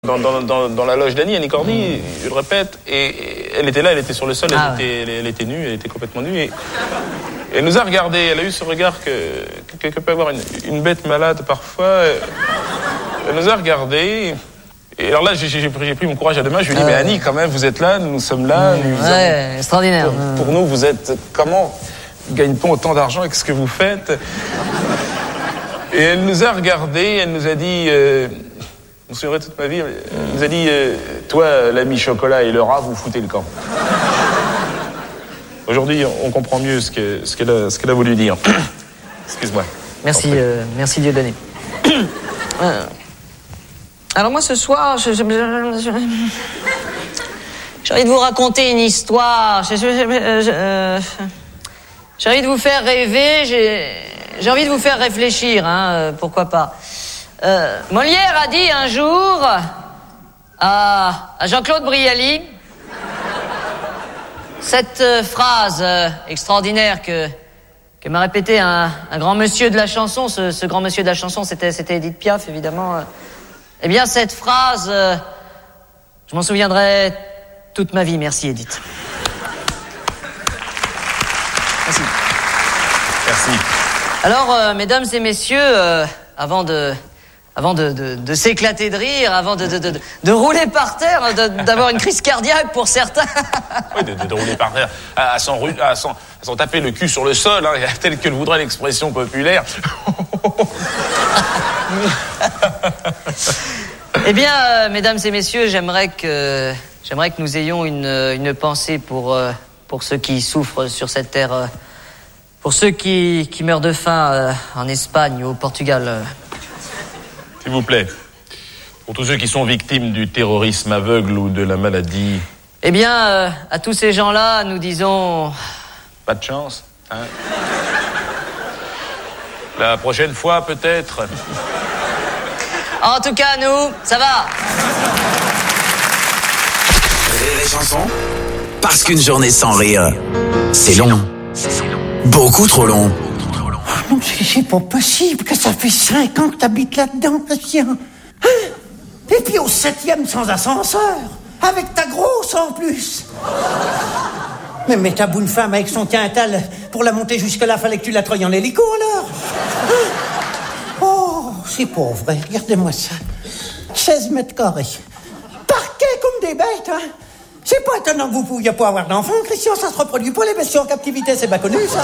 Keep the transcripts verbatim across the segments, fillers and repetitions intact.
Dans, dans, dans, dans la loge d'Annie, Annie Cordy, mmh. je le répète, et, et elle était là, elle était sur le sol, elle, ah était, ouais. elle, elle était nue, elle était complètement nue, et, et elle nous a regardé, elle a eu ce regard que, que, que peut avoir une, une bête malade parfois. Elle nous a regardé, et alors là, j'ai, j'ai, pris, j'ai pris mon courage à deux mains, je lui ai dit, euh... mais Annie, quand même, vous êtes là, nous sommes là. Mmh, nous ouais, avons, extraordinaire. Pour, mmh. pour nous, vous êtes, comment gagne-t-on autant d'argent avec ce que vous faites? Et elle nous a regardé, elle nous a dit... Euh, je me souviendrai toute ma vie, elle nous a dit euh, toi, l'ami Chocolat et le rat, vous foutez le camp. Aujourd'hui, on comprend mieux ce, que, ce, qu'elle, a, ce qu'elle a voulu dire. Excuse-moi. Merci, euh, merci Dieudonné. euh, alors moi, ce soir, je, je, je, je, j'ai envie de vous raconter une histoire. Je, je, je, je, euh, j'ai envie de vous faire rêver, j'ai, j'ai envie de vous faire réfléchir, hein, pourquoi pas. Euh, Molière a dit un jour à, à Jean-Claude Brialy cette euh, phrase euh, extraordinaire que, que m'a répété un, un grand monsieur de la chanson. Ce, ce grand monsieur de la chanson, c'était, c'était Édith Piaf, évidemment. Eh bien, cette phrase, euh, je m'en souviendrai toute ma vie. Merci, Édith. Merci. Merci. Alors, euh, mesdames et messieurs, euh, avant de... Avant de, de, de s'éclater de rire, avant de, de, de, de rouler par terre, de, d'avoir une crise cardiaque pour certains. Oui, de, de, de rouler par terre, à, à, s'en, à, s'en, à s'en taper le cul sur le sol, hein, tel que le voudrait l'expression populaire. Eh bien, euh, mesdames et messieurs, j'aimerais que, j'aimerais que nous ayons une, une pensée pour, euh, pour ceux qui souffrent sur cette terre, euh, pour ceux qui, qui meurent de faim euh, en Espagne ou au Portugal. Euh. S'il vous plaît, pour tous ceux qui sont victimes du terrorisme aveugle ou de la maladie... Eh bien, euh, à tous ces gens-là, nous disons... Pas de chance, hein? La prochaine fois, peut-être. En tout cas, nous, ça va. Rire et chansons, parce qu'une journée sans rire, c'est long. Beaucoup trop long. Non, c'est, c'est pas possible que ça fait cinq ans que t'habites là-dedans, Christian. Hein? Et puis au septième sans ascenseur, avec ta grosse en plus. Mais, mais ta bonne femme avec son quintal, pour la monter jusque-là, fallait que tu la treuilles en hélico, alors. Hein? Oh, c'est pas vrai, regardez-moi ça. seize mètres carrés. Parquet comme des bêtes, hein. C'est pas étonnant que vous pouviez pas avoir d'enfants, Christian, ça se reproduit pas, les bestiaux en captivité, c'est pas connu, ça.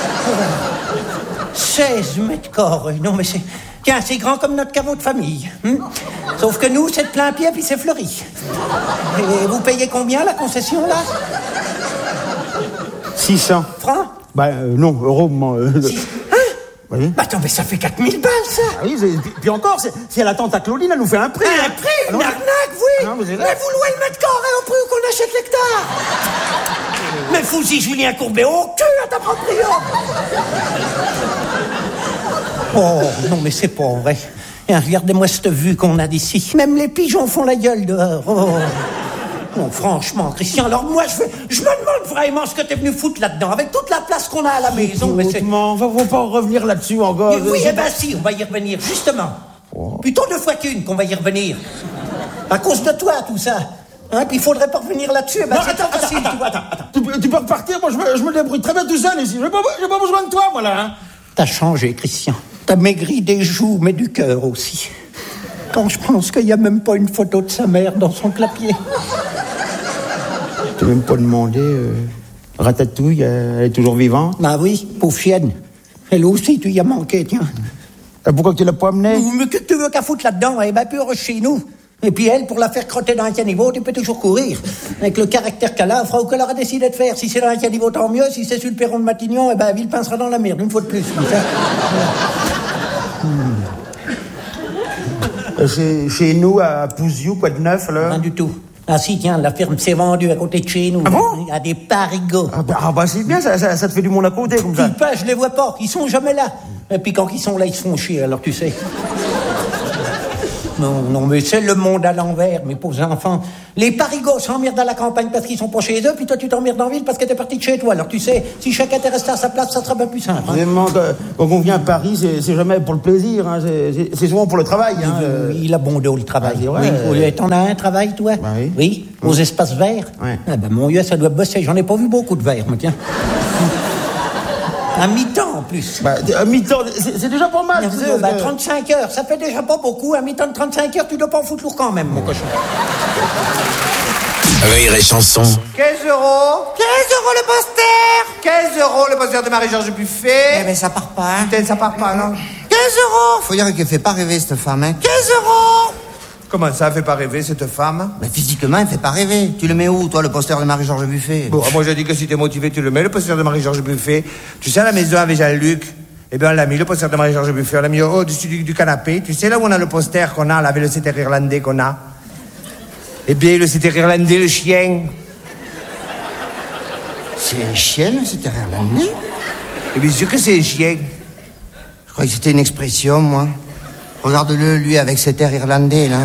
seize mètres carrés, non mais c'est... Tiens, c'est grand comme notre caveau de famille. Hein? Sauf que nous, c'est de plein pied, puis c'est fleuri. Et vous payez combien, la concession, là? six cents. Francs? Bah, euh, non, euros, moi... Euh... Six... Hein? Oui. Bah attends, mais ça fait quatre mille balles, ça. Ah oui, c'est... puis encore, c'est... si elle attend ta Claudine, elle nous fait un prix. Un hein. prix? Une Alors, arnaque, oui. non, vous êtes là. Mais vous louez le mètre carré au prix où qu'on achète l'hectare. Mais fous-y Julien Courbet au cul à ta proprio. Oh, non, mais c'est pas vrai. Et regardez-moi cette vue qu'on a d'ici. Même les pigeons font la gueule dehors. Oh. Non, franchement, Christian, alors moi, je, je me demande vraiment ce que t'es venu foutre là-dedans, avec toute la place qu'on a à la maison. Mais c'est... on va, va pas revenir là-dessus encore. Mais oui, eh ben si, on va y revenir, justement. Oh. Plutôt deux fois qu'une qu'on va y revenir. À cause de toi, tout ça. Hein, puis il faudrait pas revenir là-dessus. Eh ben, non, c'est attends, facile, attends, tu vois. attends, attends. Tu, tu peux repartir, moi je me, je me débrouille très bien tout seul ici. J'ai pas, j'ai pas besoin de toi, moi là. Hein. T'as changé, Christian. T'as maigri des joues, mais du cœur aussi. Quand je pense qu'il y a même pas une photo de sa mère dans son clapier. T'as même pas demandé... Euh, Ratatouille, elle est toujours vivante? Bah oui, pauvre chienne. Elle aussi, tu y as manqué, tiens. Et pourquoi tu l'as pas amenée? Mais que tu veux qu'à foutre là-dedans? Elle est bien plus heureuse chez nous. Et puis elle, pour la faire crotter dans un caniveau, tu peux toujours courir. Avec le caractère qu'elle a, elle fera ou qu'elle aura décidé de faire. Si c'est dans un caniveau, tant mieux. Si c'est sur le perron de Matignon, eh ben, la ville pincera dans la merde, une fois de plus. hmm. chez, chez nous, à Pouziou, quoi de neuf, là? Rien du tout. Ah si, tiens, la ferme s'est vendue à côté de chez nous. Ah bon? À des parigots. Ah bah, ah bah c'est bien, ça, ça, ça te fait du monde à côté, comme ça. Puis pas, je les vois pas. Ils sont jamais là. Et puis quand ils sont là, ils se font chier, alors tu sais. Non, non, mais c'est le monde à l'envers, mes pauvres enfants. Les parigots s'emmerdent à la campagne parce qu'ils sont pas chez eux, puis toi, tu t'emmerdes en ville parce que t'es parti de chez toi. Alors, tu sais, si chacun était resté à sa place, ça serait pas plus simple. Hein. Vraiment, quand on vient à Paris, c'est, c'est jamais pour le plaisir, hein. c'est, c'est, c'est souvent pour le travail. Hein. Oui, il a bon dos, le travail. Ah, oui, euh... oui. T'en as un travail, toi? Bah, oui. Oui, aux oui. espaces verts? Ouais. Ah, ben, mon Dieu, ça doit bosser. J'en ai pas vu beaucoup de verts, moi, tiens. À mi-temps, en plus. Bah, à mi-temps, c'est, c'est déjà pas mal. Veux, bah, trente-cinq heures, ça fait déjà pas beaucoup. À mi-temps de trente-cinq heures, tu dois pas en foutre lourd quand même, mon cochon. Rire et chanson. quinze euros. quinze euros le poster. quinze euros le poster de Marie-Georges Buffet. Eh ben, ça part pas, hein. Putain, ça part pas, non? quinze euros. Faut dire qu'elle fait pas rêver, cette femme, hein. quinze euros. Comment ça, elle fait pas rêver, cette femme? Mais physiquement, elle fait pas rêver. Tu le mets où, toi, le poster de Marie-Georges Buffet? Bon, moi, je dis que si t'es motivé, tu le mets, le poster de Marie-Georges Buffet. Tu sais, à la maison avec Jean-Luc, eh bien, on l'a mis, le poster de Marie-Georges Buffet, on l'a mis au-dessus du, du canapé. Tu sais, là où on a le poster qu'on a, là, avec le setter irlandais qu'on a? Eh bien, le setter irlandais, le chien. C'est un chien, le setter irlandais? Et bien sûr que c'est un chien. Je croyais que c'était une expression, moi. Regarde-le, lui, avec cet air irlandais, là.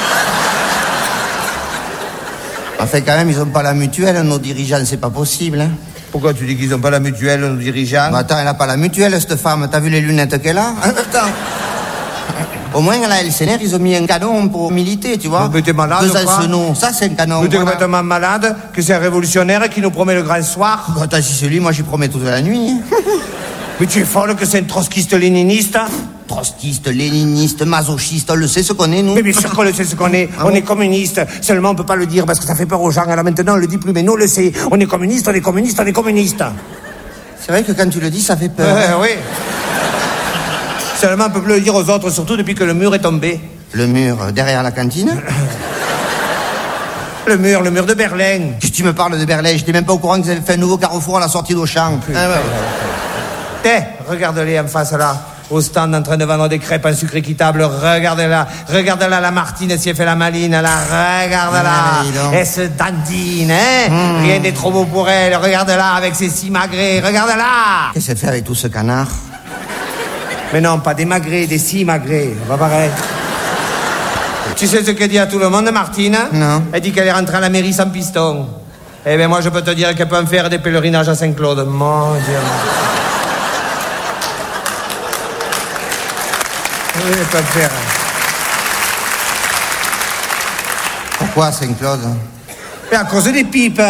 Enfin, quand même, ils ont pas la mutuelle, nos dirigeants, c'est pas possible, hein. Pourquoi tu dis qu'ils ont pas la mutuelle, nos dirigeants? Bah, attends, elle a pas la mutuelle, cette femme. T'as vu les lunettes qu'elle a? Attends. Au moins, à la L C N R, ils ont mis un canon pour militer, tu vois. Mais t'es malade, ou quoi? Besancenot, ça, c'est un canon. Mais t'es voilà. complètement malade, que c'est un révolutionnaire qui nous promet le grand soir. Bah, attends, si c'est lui, moi, j'y promets toute la nuit. Mais tu es folle que c'est un trotskiste-léniniste? Trotskiste, léniniste, masochiste, on le sait ce qu'on est, nous. Mais bien sûr qu'on le sait ce qu'on est. Ah on bon est communiste. Seulement, on peut pas le dire parce que ça fait peur aux gens. Alors maintenant, on le dit plus, mais nous, on le sait. On est communiste, on est communiste, on est communiste. C'est vrai que quand tu le dis, ça fait peur. Euh, oui. Seulement, on peut plus le dire aux autres, surtout depuis que le mur est tombé. Le mur, derrière la cantine? Le mur, le mur de Berlin. Si tu me parles de Berlin, j'étais même pas au courant qu'ils avaient fait un nouveau carrefour à la sortie d'Auchan. Ah, ouais. Eh, regarde-les en face là, au stand en train de vendre des crêpes en sucre équitable. Regarde-la, regarde-la, la Martine si elle fait la maline là, regarde-la. Ah, Elle se dandine, hein. Mmh. Rien n'est trop beau pour elle. Regarde-la avec ses six magrets, regarde-la. Qu'est-ce qu'elle fait avec tout ce canard? Mais non, pas des magrets, des six magrets, pas pareil. Tu sais ce qu'elle dit à tout le monde, Martine? Non. Elle dit qu'elle est rentrée à la mairie sans piston. Eh bien, moi, je peux te dire qu'elle peut en faire des pèlerinages à Saint-Claude. Mon Dieu. Oui, elle peut le faire. Pourquoi Saint-Claude? Et à cause des pipes.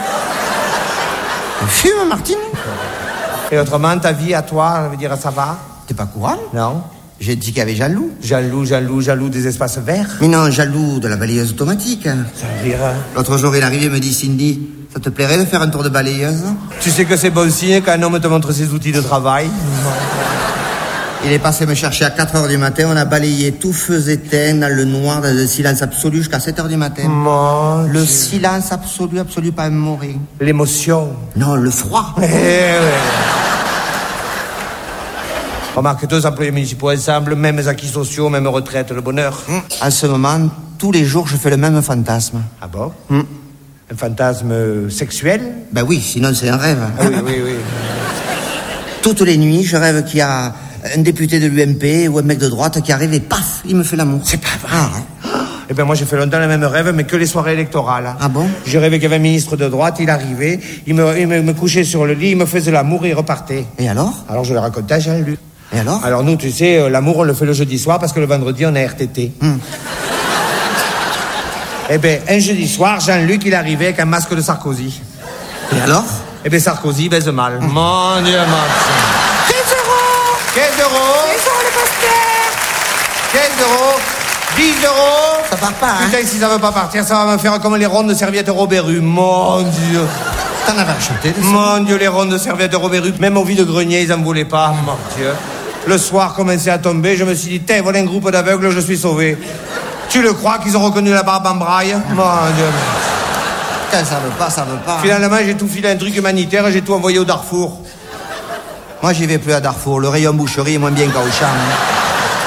Elle fume, Martine? Et autrement, ta vie à toi, je veux dire, ça va? T'es pas courant? Non. J'ai dit qu'il y avait jaloux. Jaloux, jaloux, jaloux des espaces verts. Mais non, jaloux de la balayeuse automatique. Ça veut dire... L'autre jour, il arrive et me dit, Cindy, ça te plairait de faire un tour de balayeuse? Tu sais que c'est bon signe quand un homme te montre ses outils de travail. Il est passé me chercher à quatre heures du matin, on a balayé tout feu éteint dans le noir, dans le silence absolu jusqu'à sept heures du matin. Mon le Dieu. silence absolu, absolu, pas un mot, rien. L'émotion. Non, le froid. Eh ouais. Remarque, deux employés municipaux ensemble, mêmes acquis sociaux, même retraite, le bonheur. Hum. En ce moment, tous les jours, je fais le même fantasme. Ah bon? Hum. Un fantasme sexuel? Ben oui, sinon c'est un rêve. Ah oui, oui, oui. Toutes les nuits, je rêve qu'il y a un député de l'U M P ou un mec de droite qui arrive et paf, il me fait l'amour. C'est pas vrai. Ah, hein. Eh bien, moi, j'ai fait longtemps le même rêve, mais que les soirées électorales. Ah bon? J'ai rêvé qu'il y avait un ministre de droite, il arrivait, il me, il me, me couchait sur le lit, il me faisait l'amour et il repartait. Et alors? Alors, je le racontais à Jean-Luc. Et alors? Alors, nous, tu sais, l'amour, on le fait le jeudi soir parce que le vendredi, on a R T T. Hum. Eh bien, un jeudi soir, Jean-Luc, il arrivait avec un masque de Sarkozy. Et alors? Eh bien, Sarkozy baise mal. Hum. Mon Dieu, mon quinze euros. quinze euros. quinze euros le poster. quinze euros. dix euros. Ça part pas, hein? Putain, si ça veut pas partir, ça va me faire comme les rondes de serviettes Robert-Rue. Mon Dieu. T'en avais acheté des Mon Dieu, les rondes de serviettes Robert-Rue. Même au vide-grenier, ils en voulaient pas. Mon Dieu. Le soir commençait à tomber, je me suis dit, tiens, voilà un groupe d'aveugles, je suis sauvé. Tu le crois qu'ils ont reconnu la barbe en braille? Mon Dieu. Putain, ça veut pas, ça veut pas. Finalement, j'ai tout filé un truc humanitaire et j'ai tout envoyé au Darfour. Moi, j'y vais plus à Darfour. Le rayon boucherie est moins bien qu'à Auchan.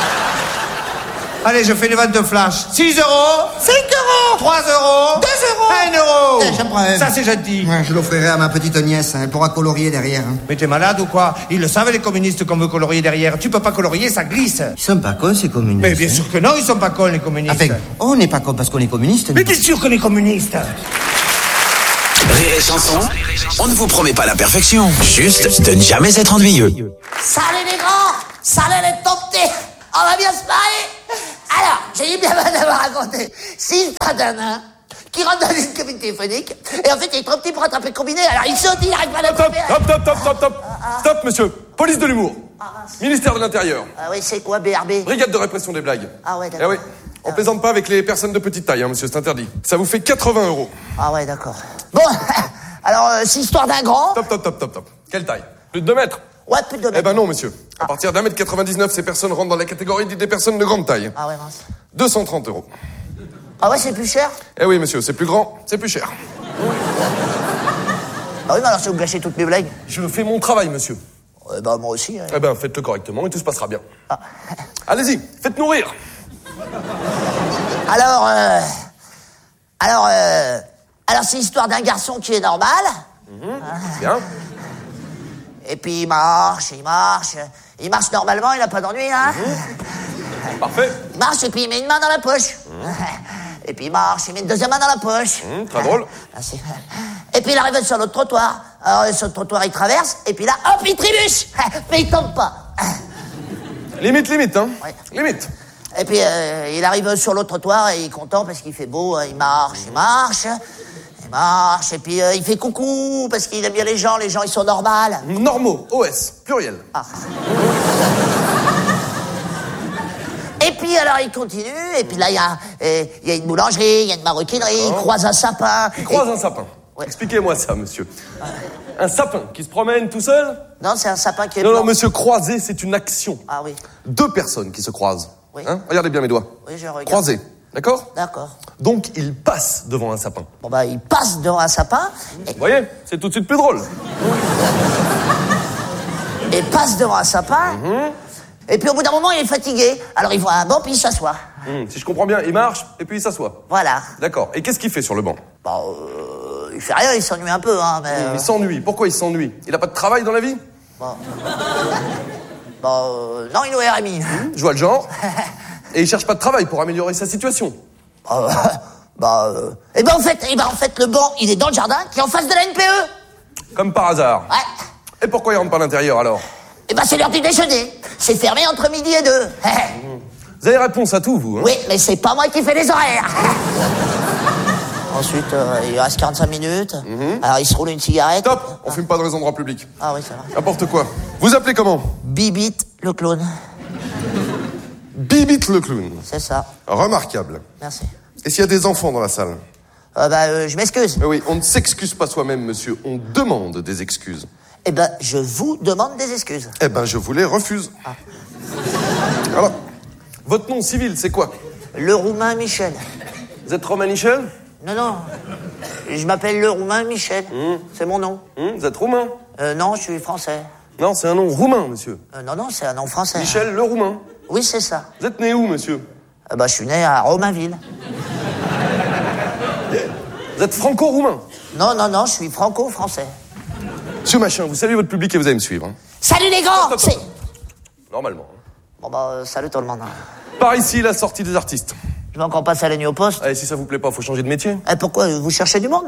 Allez, je fais les ventes flash. six euros. cinq euros. trois euros. deux euros. un euro. Eh, je prends un. Ça, c'est gentil. Ouais, je l'offrirai à ma petite nièce, hein. Elle pourra colorier derrière. Hein. Mais t'es malade ou quoi? Ils le savent, les communistes, qu'on veut colorier derrière. Tu peux pas colorier, ça glisse. Ils sont pas cons, ces communistes. Mais bien hein. sûr que non, ils sont pas cons, les communistes. Enfin, on n'est pas cons parce qu'on est communistes. Mais t'es sûr qu'on est communistes? Rire et chanson, on ne vous promet pas la perfection, juste de ne jamais être ennuyeux. Salut les grands, salut les top petits, on va bien se marier. Alors, j'ai eu bien mal de vous raconter. Six tas d'un nain qui rentre dans une cabine téléphonique et en fait il est trop petit pour attraper le combiné, alors il saute, il arrive pas à Stop, l'attraper. stop, stop, stop, stop, stop. Stop, monsieur. Police de l'humour. Ministère de l'Intérieur. Ah oui, c'est quoi B R B? Brigade de répression des blagues. Ah ouais, Eh d'accord. oui. On plaisante pas avec les personnes de petite taille, hein, monsieur, c'est interdit. Ça vous fait quatre-vingts euros. Ah ouais, d'accord. Bon, alors euh, c'est l'histoire d'un grand. Top, top, top, top, top. Quelle taille? Plus de deux mètres? Ouais, plus de deux Eh ben mètres. non, monsieur. À partir d'un mètre quatre-vingt-dix-neuf, ces personnes rentrent dans la catégorie des personnes de grande taille. Ah ouais, mince. deux cent trente euros. Ah ouais, c'est plus cher? Eh oui, monsieur, c'est plus grand, c'est plus cher. Ah oui, mais alors si vous gâchez toutes mes blagues. Je fais mon travail, monsieur. Ouais, bah moi aussi. Hein. Eh ben, faites-le correctement et tout se passera bien. Ah. Allez-y, faites-nous rire. Alors, euh, alors, euh, alors c'est l'histoire d'un garçon qui est normal. Bien. Et puis il marche, il marche, il marche normalement, il n'a pas d'ennui, hein. Parfait. Il marche et puis il met une main dans la poche. Et puis il marche, il met une deuxième main dans la poche. Mmh, très drôle. Merci. Et puis il arrive sur l'autre trottoir. Alors sur le trottoir il traverse et puis là, hop, il trébuche. Mais il tombe pas. Limite, limite, hein. Ouais. Limite. Et puis euh, il arrive sur l'autre trottoir et il est content parce qu'il fait beau, hein, il marche, il marche, il marche, et puis euh, il fait coucou parce qu'il aime bien les gens, les gens ils sont normaux. Normaux, O S, pluriel. Ah. Et puis alors il continue, et puis là il y a, euh, il y a une boulangerie, il y a une maroquinerie, il croise un sapin. Il croise et- un sapin. Ouais. Expliquez-moi ça, monsieur. Un sapin qui se promène tout seul? Non, c'est un sapin qui est Non, blanc. non, monsieur, croiser, c'est une action. Ah oui, Deux personnes qui se croisent. Oui. Hein? Regardez bien mes doigts. oui, je regarde. Croisés, d'accord? D'accord. Donc, il passe devant un sapin. Bon bah il passe devant un sapin, et, Vous voyez? C'est tout de suite plus drôle. et passe devant un sapin, et puis au bout d'un moment il est fatigué, alors il voit un banc puis il s'assoit. Hum, si je comprends bien, il marche et puis il s'assoit. Voilà. D'accord. Et qu'est-ce qu'il fait sur le banc? Bon, euh, il fait rien, il s'ennuie un peu, hein, mais... euh, Il s'ennuie. Pourquoi il s'ennuie? Il a pas de travail dans la vie? Bon, bon euh, non, il est au R M I. Je vois le genre. Et il cherche pas de travail pour améliorer sa situation. Euh, bah, euh, eh ben en fait, eh ben en fait, le banc, il est dans le jardin, qui est en face de la N P E. Comme par hasard. Ouais. Et pourquoi il rentre pas à l'intérieur alors? Eh ben c'est l'heure du déjeuner. C'est fermé entre midi et deux. Vous avez réponse à tout, vous, hein? Oui, mais c'est pas moi qui fais les horaires. Ensuite, euh, il reste quarante-cinq minutes. Alors il se roule une cigarette. Top. On fume pas dans les endroits publics. Ah oui, ça va. N'importe quoi. Vous appelez comment? Bibit, le clown. Bibit le clown. C'est ça. Remarquable. Merci. Et s'il y a des enfants dans la salle? Euh, bah, euh, je m'excuse. Mais oui, on ne s'excuse pas soi-même, monsieur. On demande des excuses. Eh ben, je vous demande des excuses. Eh ben, je vous les refuse. Alors, votre nom civil, c'est quoi? Le roumain Michel. Vous êtes Romain Michel? Non, non. Je m'appelle le roumain Michel. C'est mon nom. Hum, Vous êtes roumain? Euh, non, je suis français. Non, c'est un nom roumain, monsieur. Euh, non, non, c'est un nom français. Michel le roumain. Oui, c'est ça. Vous êtes né où, monsieur? Euh, bah, je suis né à Romainville. Vous êtes franco-roumain. Non, non, non, je suis franco-français. Monsieur Machin, vous saluez votre public et vous allez me suivre. Hein. Salut les grands. Stop, stop, C'est... stop. Normalement. hein. Bon, bah, euh, salut tout le monde. Par ici, la sortie des artistes. Je vais encore passer à la nuit au poste. Allez, si ça vous plaît pas, faut changer de métier. Eh, pourquoi euh, vous cherchez du monde?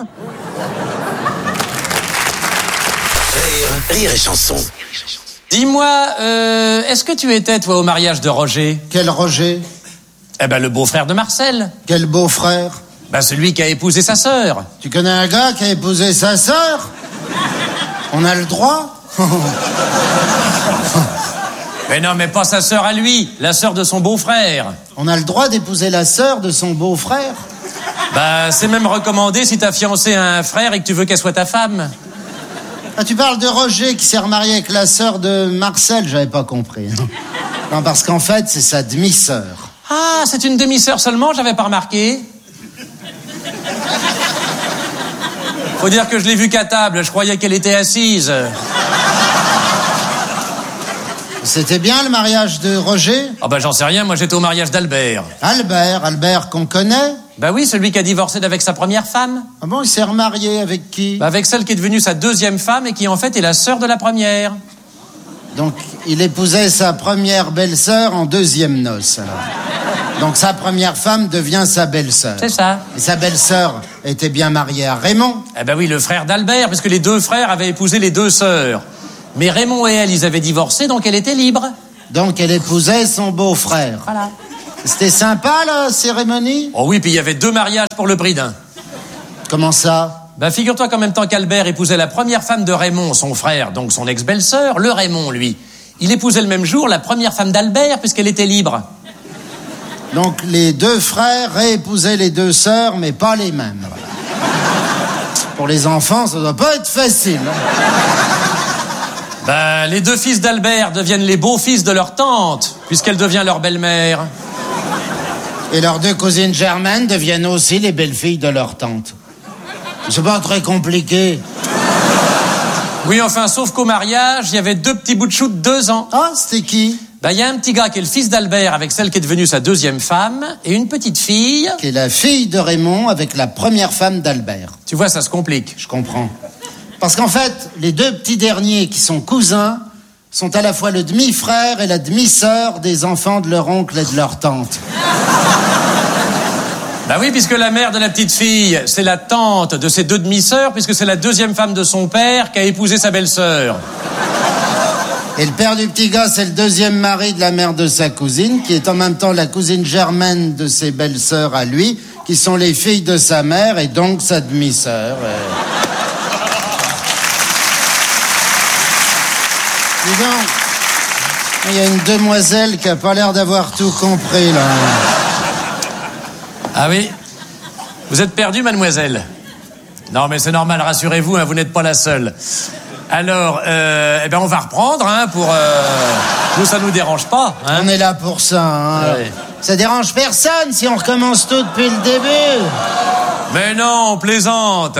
Rire, rire et chanson. Dis-moi, euh, est-ce que tu étais, toi, au mariage de Roger? Quel Roger? Eh ben, le beau-frère de Marcel. Quel beau-frère? Ben, celui qui a épousé sa sœur. Tu connais un gars qui a épousé sa sœur? On a le droit? Mais non, mais pas sa sœur à lui, la sœur de son beau-frère. On a le droit d'épouser la sœur de son beau-frère? Ben, c'est même recommandé si t'as fiancé un frère et que tu veux qu'elle soit ta femme. Ah, tu parles de Roger qui s'est remarié avec la sœur de Marcel, j'avais pas compris. Non, parce qu'en fait, c'est sa demi-sœur. Ah, c'est une demi-sœur seulement, j'avais pas remarqué. Faut dire que je l'ai vue qu'à table, je croyais qu'elle était assise. C'était bien le mariage de Roger? Ah bah j'en sais rien, moi j'étais au mariage d'Albert. Albert, Albert qu'on connaît? Bah oui, celui qui a divorcé d'avec sa première femme. Ah bon, il s'est remarié avec qui? Bah avec celle qui est devenue sa deuxième femme et qui en fait est la sœur de la première. Donc il épousait sa première belle-sœur en deuxième noces, alors. Donc sa première femme devient sa belle-sœur. C'est ça. Et sa belle-sœur était bien mariée à Raymond? Eh ben oui, le frère d'Albert, parce que les deux frères avaient épousé les deux sœurs. Mais Raymond et elle, ils avaient divorcé, donc elle était libre. Donc elle épousait son beau-frère. Voilà. C'était sympa, la cérémonie? Oh oui, puis il y avait deux mariages pour le prix d'un. Comment ça? Ben figure-toi qu'en même temps qu'Albert épousait la première femme de Raymond, son frère, donc son ex-belle-sœur, le Raymond, lui, il épousait le même jour la première femme d'Albert, puisqu'elle était libre. Donc les deux frères réépousaient les deux sœurs, mais pas les mêmes. Voilà. Pour les enfants, ça doit pas être facile. Hein. Ben, les deux fils d'Albert deviennent les beaux-fils de leur tante, puisqu'elle devient leur belle-mère. Et leurs deux cousines germaines deviennent aussi les belles-filles de leur tante. C'est pas très compliqué. Oui, enfin, sauf qu'au mariage, il y avait deux petits bouts de chou de deux ans. Ah, c'était qui? Ben, il y a un petit gars qui est le fils d'Albert avec celle qui est devenue sa deuxième femme, et une petite fille... Qui est la fille de Raymond avec la première femme d'Albert. Tu vois, ça se complique. Je comprends. Parce qu'en fait, les deux petits derniers qui sont cousins sont à la fois le demi-frère et la demi-sœur des enfants de leur oncle et de leur tante. Bah oui, puisque la mère de la petite fille, c'est la tante de ses deux demi-sœurs, puisque c'est la deuxième femme de son père qui a épousé sa belle-sœur. Et le père du petit gars, c'est le deuxième mari de la mère de sa cousine, qui est en même temps la cousine germaine de ses belles-sœurs à lui, qui sont les filles de sa mère et donc sa demi-sœur. Et... Dis donc, il y a une demoiselle qui a pas l'air d'avoir tout compris, là. Ah oui? Vous êtes perdue, mademoiselle? Non, mais c'est normal, rassurez-vous, hein, vous n'êtes pas la seule. Alors, euh, eh ben on va reprendre, hein, pour... Euh... Nous, ça nous dérange pas, hein. On est là pour ça, hein. Ouais. Ça dérange personne si on recommence tout depuis le début. Mais non, on plaisante.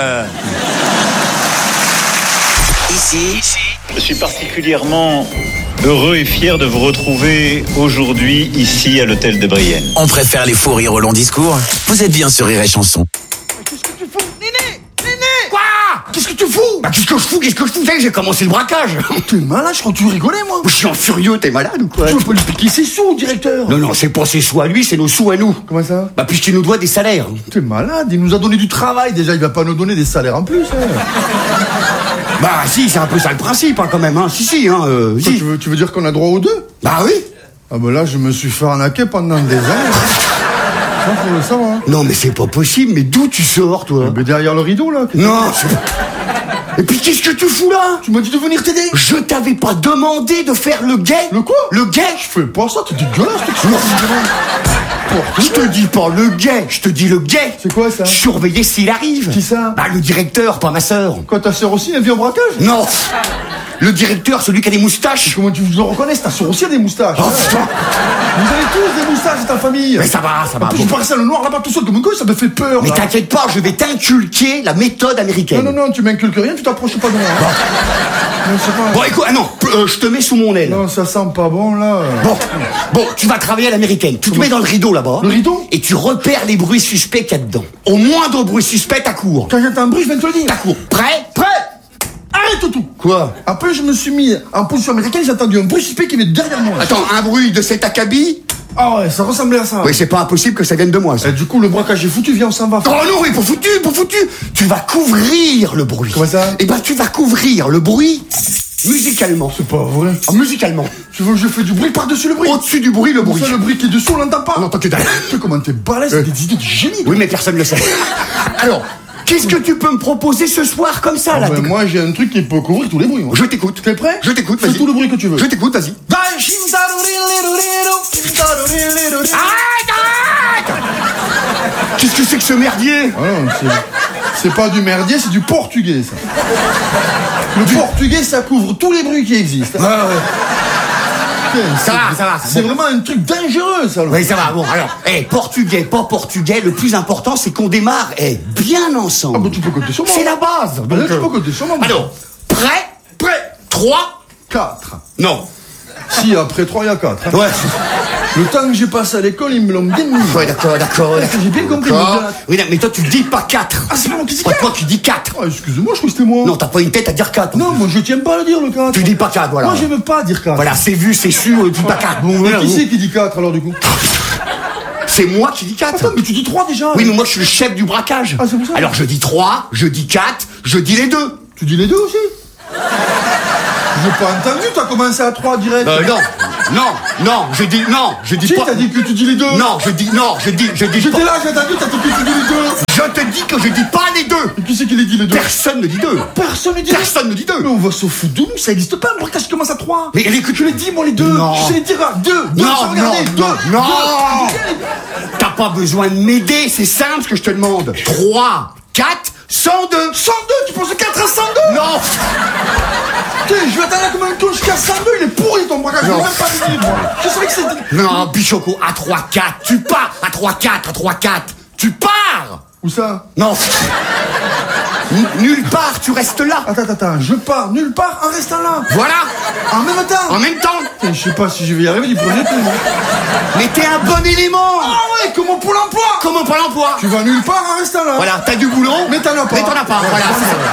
Ici, je suis particulièrement heureux et fier de vous retrouver aujourd'hui ici à l'hôtel de Brienne. On préfère les faux rires au long discours. Vous êtes bien sur Rire et Chanson. Qu'est-ce que tu fous? Néné! Néné! Quoi? Qu'est-ce que tu fous? Bah qu'est-ce que je fous? Qu'est-ce que je fous? J'ai commencé le braquage. T'es malade, je crois que tu rigolais, moi. Je suis en furieux, t'es malade ou quoi? Tu veux pas lui piquer ses sous, directeur? Non, non, c'est pas ses sous à lui, c'est nos sous à nous. Comment ça? Bah puisqu'il nous doit des salaires. T'es malade, il nous a donné du travail, déjà, il va pas nous donner des salaires en plus, hein. Bah si, c'est un peu ça le principe, hein, quand même, hein. Si, si, hein. Euh, si. Tu veux, tu veux dire qu'on a droit aux deux? Bah oui. Ah bah là, je me suis fait arnaquer pendant des années. Ça, faut le savoir. Non, mais c'est pas possible, mais d'où tu sors, toi? Mais derrière le rideau, là. Non, c'est... Et puis qu'est-ce que tu fous là? Tu m'as dit de venir t'aider? Je t'avais pas demandé de faire le guet. Le quoi? Le guet. Je fais pas ça, t'es dégueulasse. Je te dis pas le guet, je te dis le guet. C'est quoi ça? Surveiller s'il arrive. Qui ça? Bah le directeur, pas ma sœur. Quoi, ta sœur aussi, elle vit au braquage? Non. Le directeur, celui qui a des moustaches. Et comment tu le reconnais? Ta sœur aussi a des moustaches. Oh, putain. Vous avez tous des moustaches, c'est ta famille. Mais ça va, ça va. En plus, bon. je paraissais le noir là-bas tout seul comme un con, ça me fait peur. Mais là. t'inquiète pas, je vais t'inculquer la méthode américaine. Non, non, non, tu m'inculques rien, tu t'approches pas de moi. Hein. Bon, pas... bon écoute, ah non, euh, je te mets sous mon aile. Non, ça sent pas bon là. Bon, bon, tu vas travailler à l'américaine. Tu te mets dans le rideau là-bas. Le rideau? Et tu repères les bruits suspects qu'il y a dedans. Au moindre bruit suspect, t'as cours. Quand j'entends un bruit, je viens de te le dire. T'as cours. Prêt? Prêt? Arrête tout. Quoi? Après, je me suis mis en position américaine, j'ai entendu un bruit suspect qui est derrière moi. Attends, un bruit de cet acabit? Ah ouais, ça ressemblait à ça. Oui, c'est pas impossible que ça vienne de moi, ça. Et du coup, le braquage est foutu, viens, on s'en va. Oh non, oui, pour foutu, pour foutu. Tu vas couvrir le bruit. Comment ça? Eh ben, tu vas couvrir le bruit musicalement. C'est pas vrai. Ah, musicalement. Tu veux que je fasse du bruit par-dessus le bruit? Au-dessus du bruit, le bruit. Ça, le bruit qui est dessous, on l'entend pas. On n'entend que dalle. Tu sais comment t'es balèze, euh. des idées de génie. Oui, mais personne ne le sait. Alors, qu'est-ce que tu peux me proposer ce soir comme ça, ah là? ben, moi, j'ai un truc qui peut couvrir tous les bruits. Moi. Je t'écoute. T'es prêt? Je t'écoute, vas-y. Fais tout le bruit que tu veux. Je t'écoute, vas-y. Arrête, arrête! Qu'est-ce que c'est que ce merdier? Ah non, c'est... c'est pas du merdier, c'est du portugais, ça. Le du... portugais, ça couvre tous les bruits qui existent. Ouais, ouais. Ça va, ça va. C'est bon. Vraiment un truc dangereux, ça. Oui, ça va. Bon, alors, hey, portugais, pas portugais, le plus important, c'est qu'on démarre hey, bien ensemble. Ah, bah, tu peux compter sur moi. C'est la base. Bah, là, tu peux compter sur moi. Alors, prêt? Prêt. trois. quatre. Non. Si, après trois, il y a quatre. Hein. Ouais. Le temps que j'ai passé à l'école, ils me l'ont bien mis. Ouais, d'accord, d'accord. J'ai bien compris. D'accord. Oui, non, mais toi, tu dis pas quatre. Ah, c'est pas moi qui dis Pas quatre. toi, tu dis quatre. Ah, excusez-moi, je crois que c'était moi. Non, t'as pas une tête à dire quatre. Non, moi, je tiens pas à le dire, le quatre. Tu dis pas quatre, voilà. Moi, j'aime pas dire quatre. Voilà, c'est vu, c'est sûr, tu dis pas quatre. Bon, Mais voilà, qui bon. c'est qui dit quatre, alors, du coup? C'est moi qui dis quatre. Attends, mais tu dis trois déjà. Oui, mais moi, je suis le chef du braquage. Ah, c'est pour ça. Alors, je dis trois, je dis quatre, je dis les deux. Tu dis les deux aussi? J'ai pas entendu, t'as commencé à trois direct. Euh, non, non, non, je dis, non, je dis Si, pas. t'as dit que tu dis les deux. Non, je dis, non, je dis, je dis pas. J'étais là, j'ai entendu, t'as dit que tu dis les deux. Je te dis que je dis pas les deux. Et qui c'est qui les dit les deux? Personne ne dit deux. Personne ne dit Personne ne dit deux. Mais on va se foutre de nous, ça existe pas, un braquage qui commence à trois. Mais elle est que Tu les dis, moi, les deux. Non. Je sais les dire à deux. Deux, Non, sans non, regarder. non, Deux. non. Deux. T'as pas besoin de m'aider, c'est simple ce que je te demande. trois, quatre, cent deux. cent deux, tu penses quatre à cent deux? Non. Putain, je vais attendre comme un con jusqu'à cent deux, il est pourri ton braquage. Je Non. l'ai même pas dit, moi. Je savais que c'était. Non, Bichoco, à trois, quatre, tu pars. À trois, quatre, à trois, quatre, tu pars. Où ça? Non. N- Nulle part, tu restes là. Attends, attends, attends, je pars nulle part en restant là. Voilà. En même temps. En même temps. Putain, je sais pas si je vais y arriver du premier coup. moi. Mais t'es un bon élément. Ah ouais, comme au Pôle emploi. Comment pas l'emploi? Tu vas nulle part en restant là. Voilà, t'as du boulot. Mais t'en as pas. Mais t'en as pas, Ouais, voilà. c'est ça.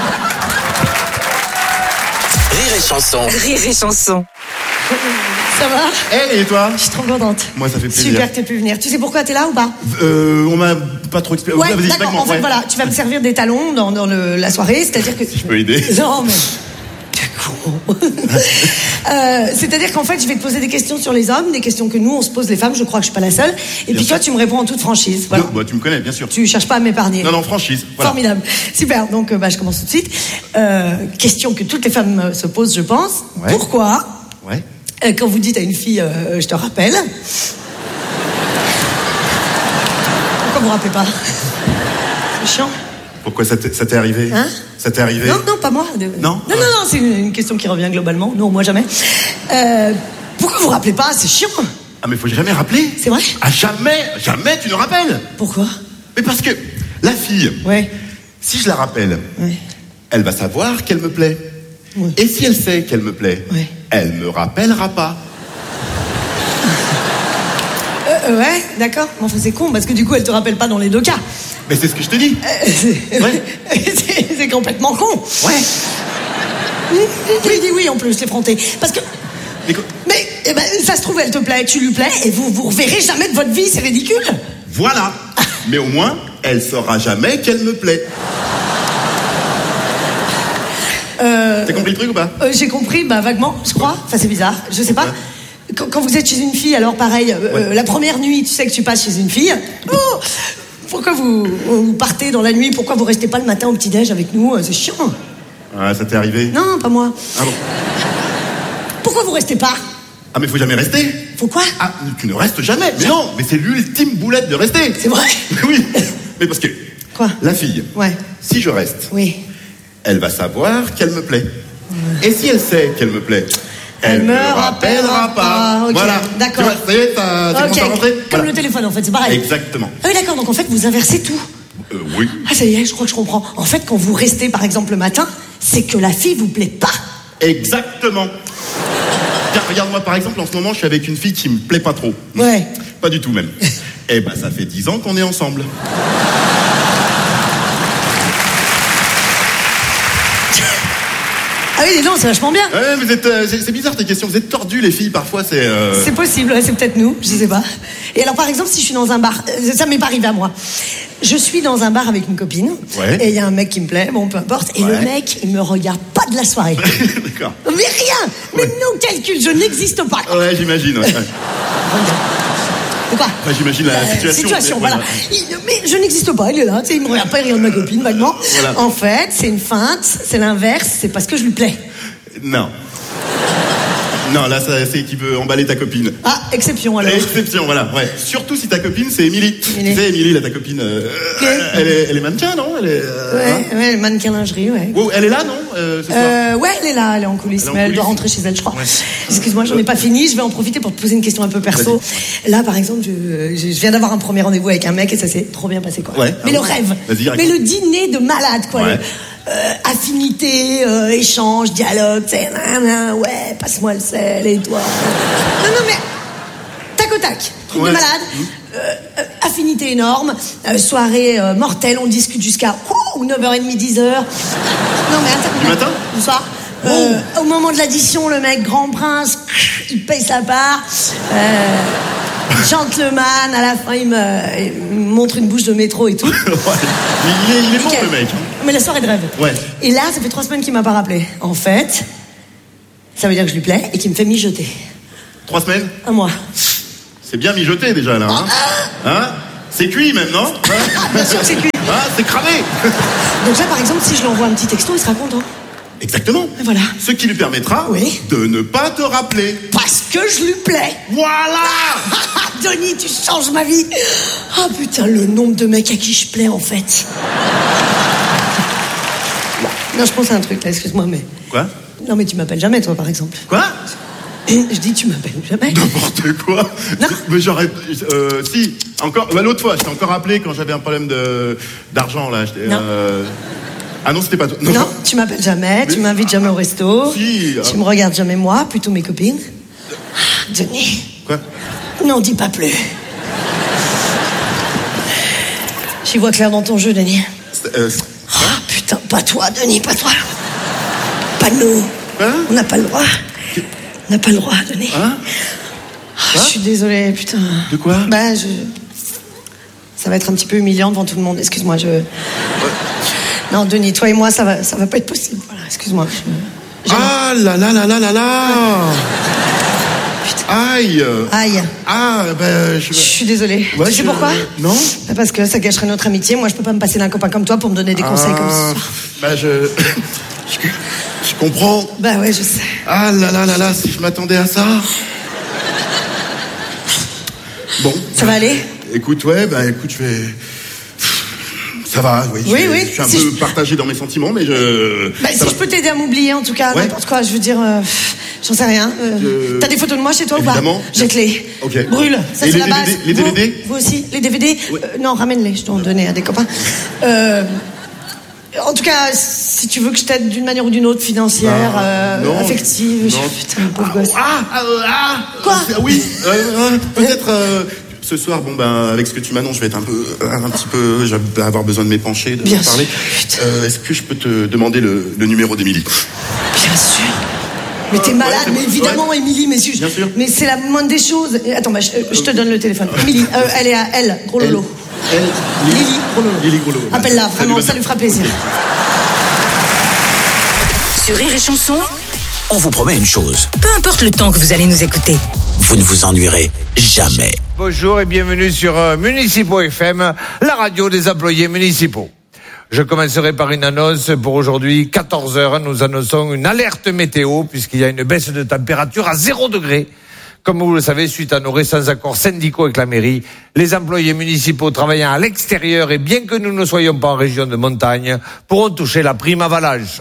Rire et chanson. Rire et chanson. Ça va? Hey, et toi? Je suis trop contente. Moi, ça fait plaisir. Super que tu aies pu venir. Tu sais pourquoi t'es là ou pas? Euh, on m'a pas trop expliqué. Ouais, Vas-y, d'accord. vaguement, En fait, ouais. voilà, tu vas me servir des talons dans, dans le- la soirée, c'est-à-dire que... Je peux aider. Non, mais... Euh, c'est-à-dire qu'en fait, je vais te poser des questions sur les hommes, des questions que nous, on se pose les femmes, je crois que je suis pas la seule. Et puis toi, tu me réponds en toute franchise. Voilà. Non, bah, tu me connais, bien sûr. Tu cherches pas à m'épargner. Non, non, franchise. Voilà. Formidable. Super. Donc, euh, bah, je commence tout de suite. Euh, question que toutes les femmes euh, se posent, je pense. Ouais. Pourquoi, Ouais. euh, quand vous dites à une fille, euh, je te rappelle, pourquoi vous rappelez pas? C'est chiant. Pourquoi ça t'est ça t'est arrivé? Hein? Ça t'est arrivé? Non, non, pas moi. De- Non Non, non, non, c'est une, une question qui revient globalement. Non, moi jamais. Euh, pourquoi vous rappelez pas? C'est chiant. Ah, mais faut jamais rappeler. C'est vrai? Ah, jamais, jamais tu ne rappelles. Pourquoi? Mais parce que la fille, Ouais. si je la rappelle, Ouais. elle va savoir qu'elle me plaît. Ouais. Et si elle sait qu'elle me plaît, Ouais. elle me rappellera pas. Euh, euh, ouais, d'accord. Mais enfin, c'est con parce que du coup, elle te rappelle pas dans les deux cas. Mais c'est ce que je te dis. Euh, c'est... Ouais. c'est, c'est complètement con. Ouais. Oui, dis oui en plus, l'effronté. Parce que. Mais quoi- Mais eh ben, ça se trouve, elle te plaît, tu lui plais, et vous vous reverrez jamais de votre vie, c'est ridicule. Voilà. Mais au moins, elle saura jamais qu'elle me plaît. Euh, T'as compris le truc ou pas? euh, j'ai compris, bah vaguement, je crois. Enfin, c'est bizarre, je sais pas. Quand, quand vous êtes chez une fille, alors pareil, euh, Ouais. euh, la première nuit, tu sais que tu passes chez une fille. Oh, pourquoi vous, vous partez dans la nuit? Pourquoi vous restez pas le matin au petit-déj avec nous? C'est chiant. Ah, ça t'est arrivé? Non, pas moi. Ah bon? Pourquoi vous restez pas? Ah, mais faut jamais rester. Pourquoi? Ah, tu ne restes jamais. Mais non, mais c'est l'ultime boulette de rester. C'est vrai? Mais oui. Mais parce que. Quoi? La fille. Ouais. Si je reste, Oui. elle va savoir qu'elle me plaît. Et si elle sait qu'elle me plaît, Elle me rappellera pas. Ok, Voilà. d'accord. Tu vois, ça y est, t'as t'as Ok, commencé à rentrer. comme Voilà. le téléphone en fait, c'est pareil. Exactement. Ah oui, d'accord, donc en fait vous inversez tout. Euh, oui. Ah ça y est, je crois que je comprends. En fait, quand vous restez par exemple le matin, c'est que la fille vous plaît pas. Exactement. Tiens, regarde-moi par exemple, en ce moment, je suis avec une fille qui me plaît pas trop. Ouais. Pas du tout même. Eh ben, ça fait dix ans qu'on est ensemble. Ah oui, non, c'est vachement bien. Ouais, vous êtes, euh, c'est c'est bizarre tes questions. Vous êtes tordus les filles parfois. C'est. euh, C'est possible, ouais, c'est peut-être nous, je sais pas. Et alors par exemple, si je suis dans un bar, euh, ça m'est pas arrivé à moi. Je suis dans un bar avec une copine, Ouais. et il y a un mec qui me plaît, bon peu importe, et Ouais. le mec, il me regarde pas de la soirée. D'accord. Mais rien. Mais non calcul, je n'existe pas. Ouais, j'imagine. Ouais. Ouais. De quoi? Enfin, j'imagine la Euh, situation. situation, mais- voilà. ouais. Il- mais je n'existe pas, il est là, tu sais, il me regarde pas, il regarde ma copine vaguement. Voilà. En fait, c'est une feinte, c'est l'inverse, c'est parce que je lui plais. Non. Non, là, ça, c'est qui veut emballer ta copine. Ah, exception alors. Exception, voilà. Ouais. Surtout si ta copine, c'est Émilie. Émilie. Tu sais, Émilie, là, ta copine. euh, Ok. elle, est, elle est mannequin, non? Elle est. euh, hein Ouais, ouais, mannequin lingerie, ouais. Wow, elle est là, non euh, ce soir Euh, ouais, elle est là, elle est en coulisses, Elle est en mais elle doit coulisses. rentrer chez elle, je crois. Ouais. Excuse-moi, j'en ai pas fini, je vais en profiter pour te poser une question un peu perso. Là, par exemple, je, je je viens d'avoir un premier rendez-vous avec un mec et ça s'est trop bien passé, quoi. Ouais. Mais Ah le bon rêve. Vas-y, raconte. Mais le dîner de malade, quoi. Ouais. euh, affinité, euh, échange, dialogue, tu sais, nan, nan, ouais, passe-moi le sel et toi. Non, non, mais tac au tac, truc Ouais. de malade. Euh, euh, affinité énorme, euh, soirée euh, mortelle, on discute jusqu'à ouh, neuf heures trente, dix heures. Non, mais attends. Du matin? Du soir. Euh, au moment de l'addition, le mec grand prince, il paye sa part. Euh, gentleman, à la fin, il me, il me montre une bouche de métro et tout. Ouais. Il est, il est bon, Nickel. le mec. Mais la soirée de rêve. Ouais. Et là, ça fait trois semaines qu'il m'a pas rappelé. En fait, ça veut dire que je lui plais et qu'il me fait mijoter. Trois semaines? Un mois. C'est bien mijoté déjà là, hein? Hein? C'est cuit même, non? Hein? Bien sûr que c'est cuit. Hein? C'est cramé. Donc là, par exemple, si je lui envoie un petit texto, il sera content. Exactement. Et voilà. Ce qui lui permettra Oui. de ne pas te rappeler. Parce que je lui plais. Voilà. Denis, tu changes ma vie. Oh putain, le nombre de mecs à qui je plais, en fait. Non, je pense à un truc, là, excuse-moi, mais... Quoi? Non, mais tu m'appelles jamais, toi, par exemple. Quoi? Je dis, tu m'appelles jamais. N'importe quoi. Non. Mais j'aurais... Euh, si, encore... Bah, l'autre fois, je t'ai encore appelé quand j'avais un problème de d'argent, là. J'étais, Non. euh... Ah non, c'était pas toi. Non, tu m'appelles jamais, Mais- tu m'invites jamais au resto. Si, Tu ah. me regardes jamais moi, plutôt mes copines. Denis. Quoi? Non, dis pas plus. J'y vois clair dans ton jeu, Denis. Euh, Oh, putain, pas toi, Denis, pas toi. Pas nous. Hein? On n'a pas le droit. On n'a pas le droit, Denis. Hein? Oh, je suis désolée, putain. De quoi? Bah, je... Ça va être un petit peu humiliant devant tout le monde, excuse-moi, je... Non, Denis, toi et moi, ça va, ça va pas être possible. Voilà, excuse-moi. je- Ah là là là là là là. Aïe. Aïe. Ah, ben... Je, Je suis désolée. Ouais, tu sais je- pourquoi? Non. Bah, parce que ça gâcherait notre amitié. Moi, je peux pas me passer d'un copain comme toi pour me donner des conseils comme Ah, ça. Bah, je... je... Je comprends. Bah ouais, je sais. Ah là là là là, si je m'attendais à ça. Bon. Ça va aller? Écoute, ouais, bah écoute, je vais... Ça va, oui. Oui, je, oui, Je suis un si peu je- partagé dans mes sentiments, mais je... Bah, ça si va. je peux t'aider à m'oublier, en tout cas, Ouais. n'importe quoi, je veux dire, euh, j'en sais rien. Euh, Je- T'as des photos de moi chez toi Évidemment. ou pas? J'ai clé. Ok. Brûle, ça Et c'est les la D V D, base. les D V D? Vous, vous aussi, les D V D? Oui. Euh, non, ramène-les, je dois en donner à des copains. Euh, en tout cas, si tu veux que je t'aide d'une manière ou d'une autre, financière, Bah, euh, non, affective, non. je- putain, pauvre gosse. Ah, ah, euh, ah Quoi? euh, Oui, euh, euh, peut-être... euh, ce soir, bon ben, avec ce que tu m'annonces, je vais être un peu, un petit peu, je vais avoir besoin de m'épancher, de Bien me parler. sûr, putain. Euh, Est-ce que je peux te demander le, le numéro d'Émilie? Bien sûr. Mais t'es Euh, malade, ouais, c'est mais bon. évidemment, Ouais. Émilie, mais, si- Bien sûr. mais c'est la moindre des choses. Et attends, bah, je, je te donne le téléphone. Émilie, euh, elle est à elle, gros lolo. Elle, Lily, gros lolo. Lily Groslo. Appelle-la, Ça vraiment, lui va ça bien. lui fera plaisir. Sur Rire et Chanson, on vous promet une chose. Peu importe le temps que vous allez nous écouter. Vous ne vous ennuierez jamais. Bonjour et bienvenue sur euh, Municipaux F M, la radio des employés municipaux. Je commencerai par une annonce pour aujourd'hui, quatorze heures. Nous annonçons une alerte météo puisqu'il y a une baisse de température à zéro degré. Comme vous le savez, suite à nos récents accords syndicaux avec la mairie, les employés municipaux travaillant à l'extérieur et bien que nous ne soyons pas en région de montagne, pourront toucher la prime avalanche.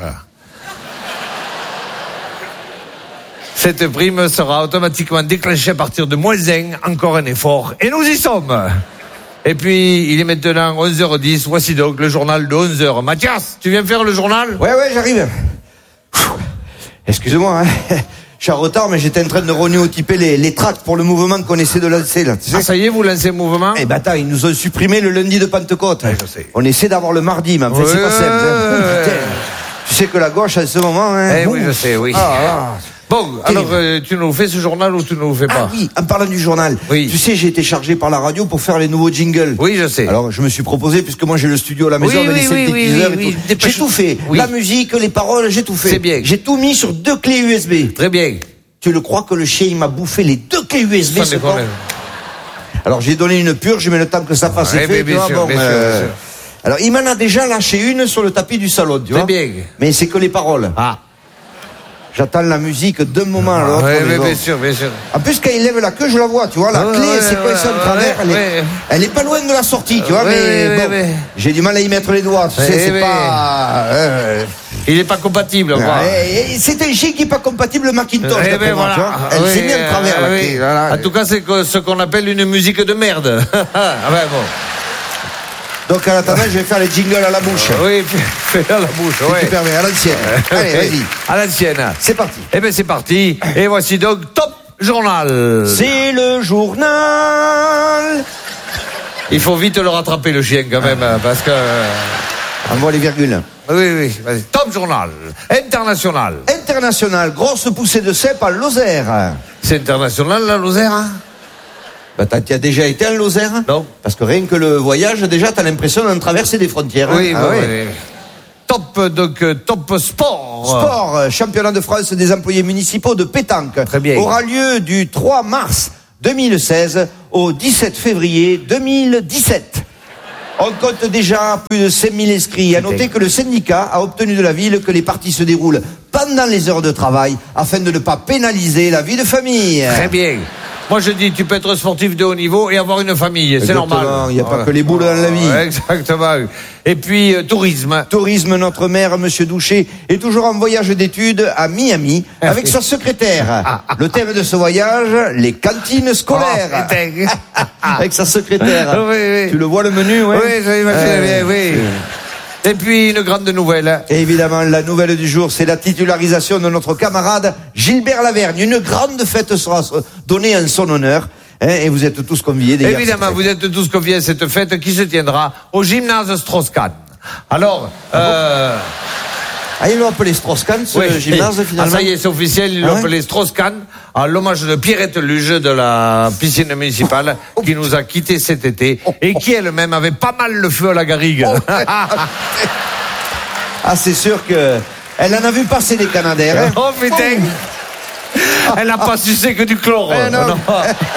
Cette prime sera automatiquement déclenchée à partir de moins un, encore un effort, et nous y sommes. Et puis, il est maintenant onze heures dix, voici donc le journal de onze heures. Mathias, tu viens faire le journal? Ouais, ouais, j'arrive. Excusez-moi, hein. Je suis en retard, mais j'étais en train de renouer les, les tracts pour le mouvement qu'on essaie de lancer, là. Tu sais? Ah, ça y est, vous lancez le mouvement? Eh ben attends, ils nous ont supprimé le lundi de Pentecôte. Ouais, je sais. On essaie d'avoir le mardi, mais en fait, Ouais, c'est pas simple. hein. ouais. Putain. Tu sais que la gauche, en ce moment... Hein, Eh ouh. oui, je sais, oui. Ah, ah. Bon, alors, euh, tu nous fais ce journal ou tu ne nous fais pas? Ah oui, en parlant du journal. Oui. Tu sais, j'ai été chargé par la radio pour faire les nouveaux jingles. Oui, je sais. Alors, je me suis proposé, puisque moi j'ai le studio à la maison Oui, avec oui, les oui, synthétiseurs oui, oui, et oui. tout. Dépêche- J'ai tout fait. Oui. La musique, les paroles, j'ai tout fait. C'est bien. J'ai tout mis sur deux clés U S B. Très bien. Tu le crois que le chien, il m'a bouffé les deux clés U S B, Sans ce déconner. con. Alors, j'ai donné une purge, mais le temps que ça fasse Ouais, effet, bien tu vois, sûr, bon, bien sûr, euh, bien sûr. Alors, il m'en a déjà lâché une sur le tapis du salon, tu Très vois. bien. Mais c'est que les paroles. Ah. J'attends la musique d'un moment à l'autre. Ouais, mais mais bon. bien sûr, bien sûr. En plus, quand il lève la queue, je la vois, tu vois, la Ouais, clé, ouais, c'est quoi ouais, ça, le ouais, travers, elle, est, ouais. elle est pas loin de la sortie, tu vois, Ouais, mais ouais, bon, ouais. j'ai du mal à y mettre les doigts, tu sais, Ouais, c'est ouais. pas... euh, Il est pas compatible, on voit. ouais, et c'est un chien qui est pas compatible Macintosh, Eh d'après ben moi, tu vois. voilà. Elle Oui, s'est mise en travers, euh, la oui. clé, voilà. En tout cas, c'est que- ce qu'on appelle une musique de merde. Ah ouais, bon. Donc, en attendant, je vais faire les jingles à la bouche. Oui, fais à la bouche, Si ouais. tu permets, à l'ancienne. Allez, vas-y. À l'ancienne. C'est parti. Eh bien, c'est parti. Et voici donc Top Journal. C'est le journal. Il faut vite le rattraper, le chien, quand même, parce que... Envoie les virgules. Oui, oui, vas-y. Top Journal. International. International, grosse poussée de cèpe à Lozère. C'est international, la Lozère, hein? Bah, t'as, t'as déjà été en Lozère? Non. Parce que rien que le voyage, déjà, t'as l'impression d'en traverser des frontières. Oui, hein. bah, Ah, oui. ouais. Top, donc, euh, top sport. Sport, euh, championnat de France des employés municipaux de pétanque. Très bien. Aura lieu du trois mars deux mille seize au dix-sept février deux mille dix-sept. On compte déjà plus de cinq mille inscrits. À noter que le syndicat a obtenu de la ville que les parties se déroulent pendant les heures de travail afin de ne pas pénaliser la vie de famille. Très bien. Moi, je dis, tu peux être sportif de haut niveau et avoir une famille. C'est Exactement, normal. il n'y a pas que les boules dans la vie. Ouais, exactement. Et puis, euh, tourisme. Tourisme, notre maire, Monsieur Douché, est toujours en voyage d'études à Miami avec sa secrétaire. Le thème de ce voyage, les cantines scolaires. Oh, Avec sa secrétaire. Oui, oui. Tu le vois le menu, ouais? Oui, je l'imagine Euh, bien, oui. Et puis, une grande nouvelle. Et évidemment, la nouvelle du jour, c'est la titularisation de notre camarade Gilbert Lavergne. Une grande fête sera donnée en son honneur. Hein, et vous êtes tous conviés. D'ailleurs, Évidemment, vous êtes tous conviés à cette fête qui se tiendra au gymnase Strauss-Kahn. Alors, euh... Ah, ils l'ont appelé Strauss-Kahn, ce oui. gymnase, finalement? Ah, ça y est, c'est officiel, ils l'ont Ah ouais appelé Strauss-Kahn, à l'hommage de Pierrette Luge de la piscine municipale, qui nous a quittés cet été, et qui elle-même avait pas mal le feu à la garrigue. Ah, c'est sûr que elle en a vu passer des Canadaires. Hein. Oh putain, elle n'a pas sucé que du chlore. Eh non. Non.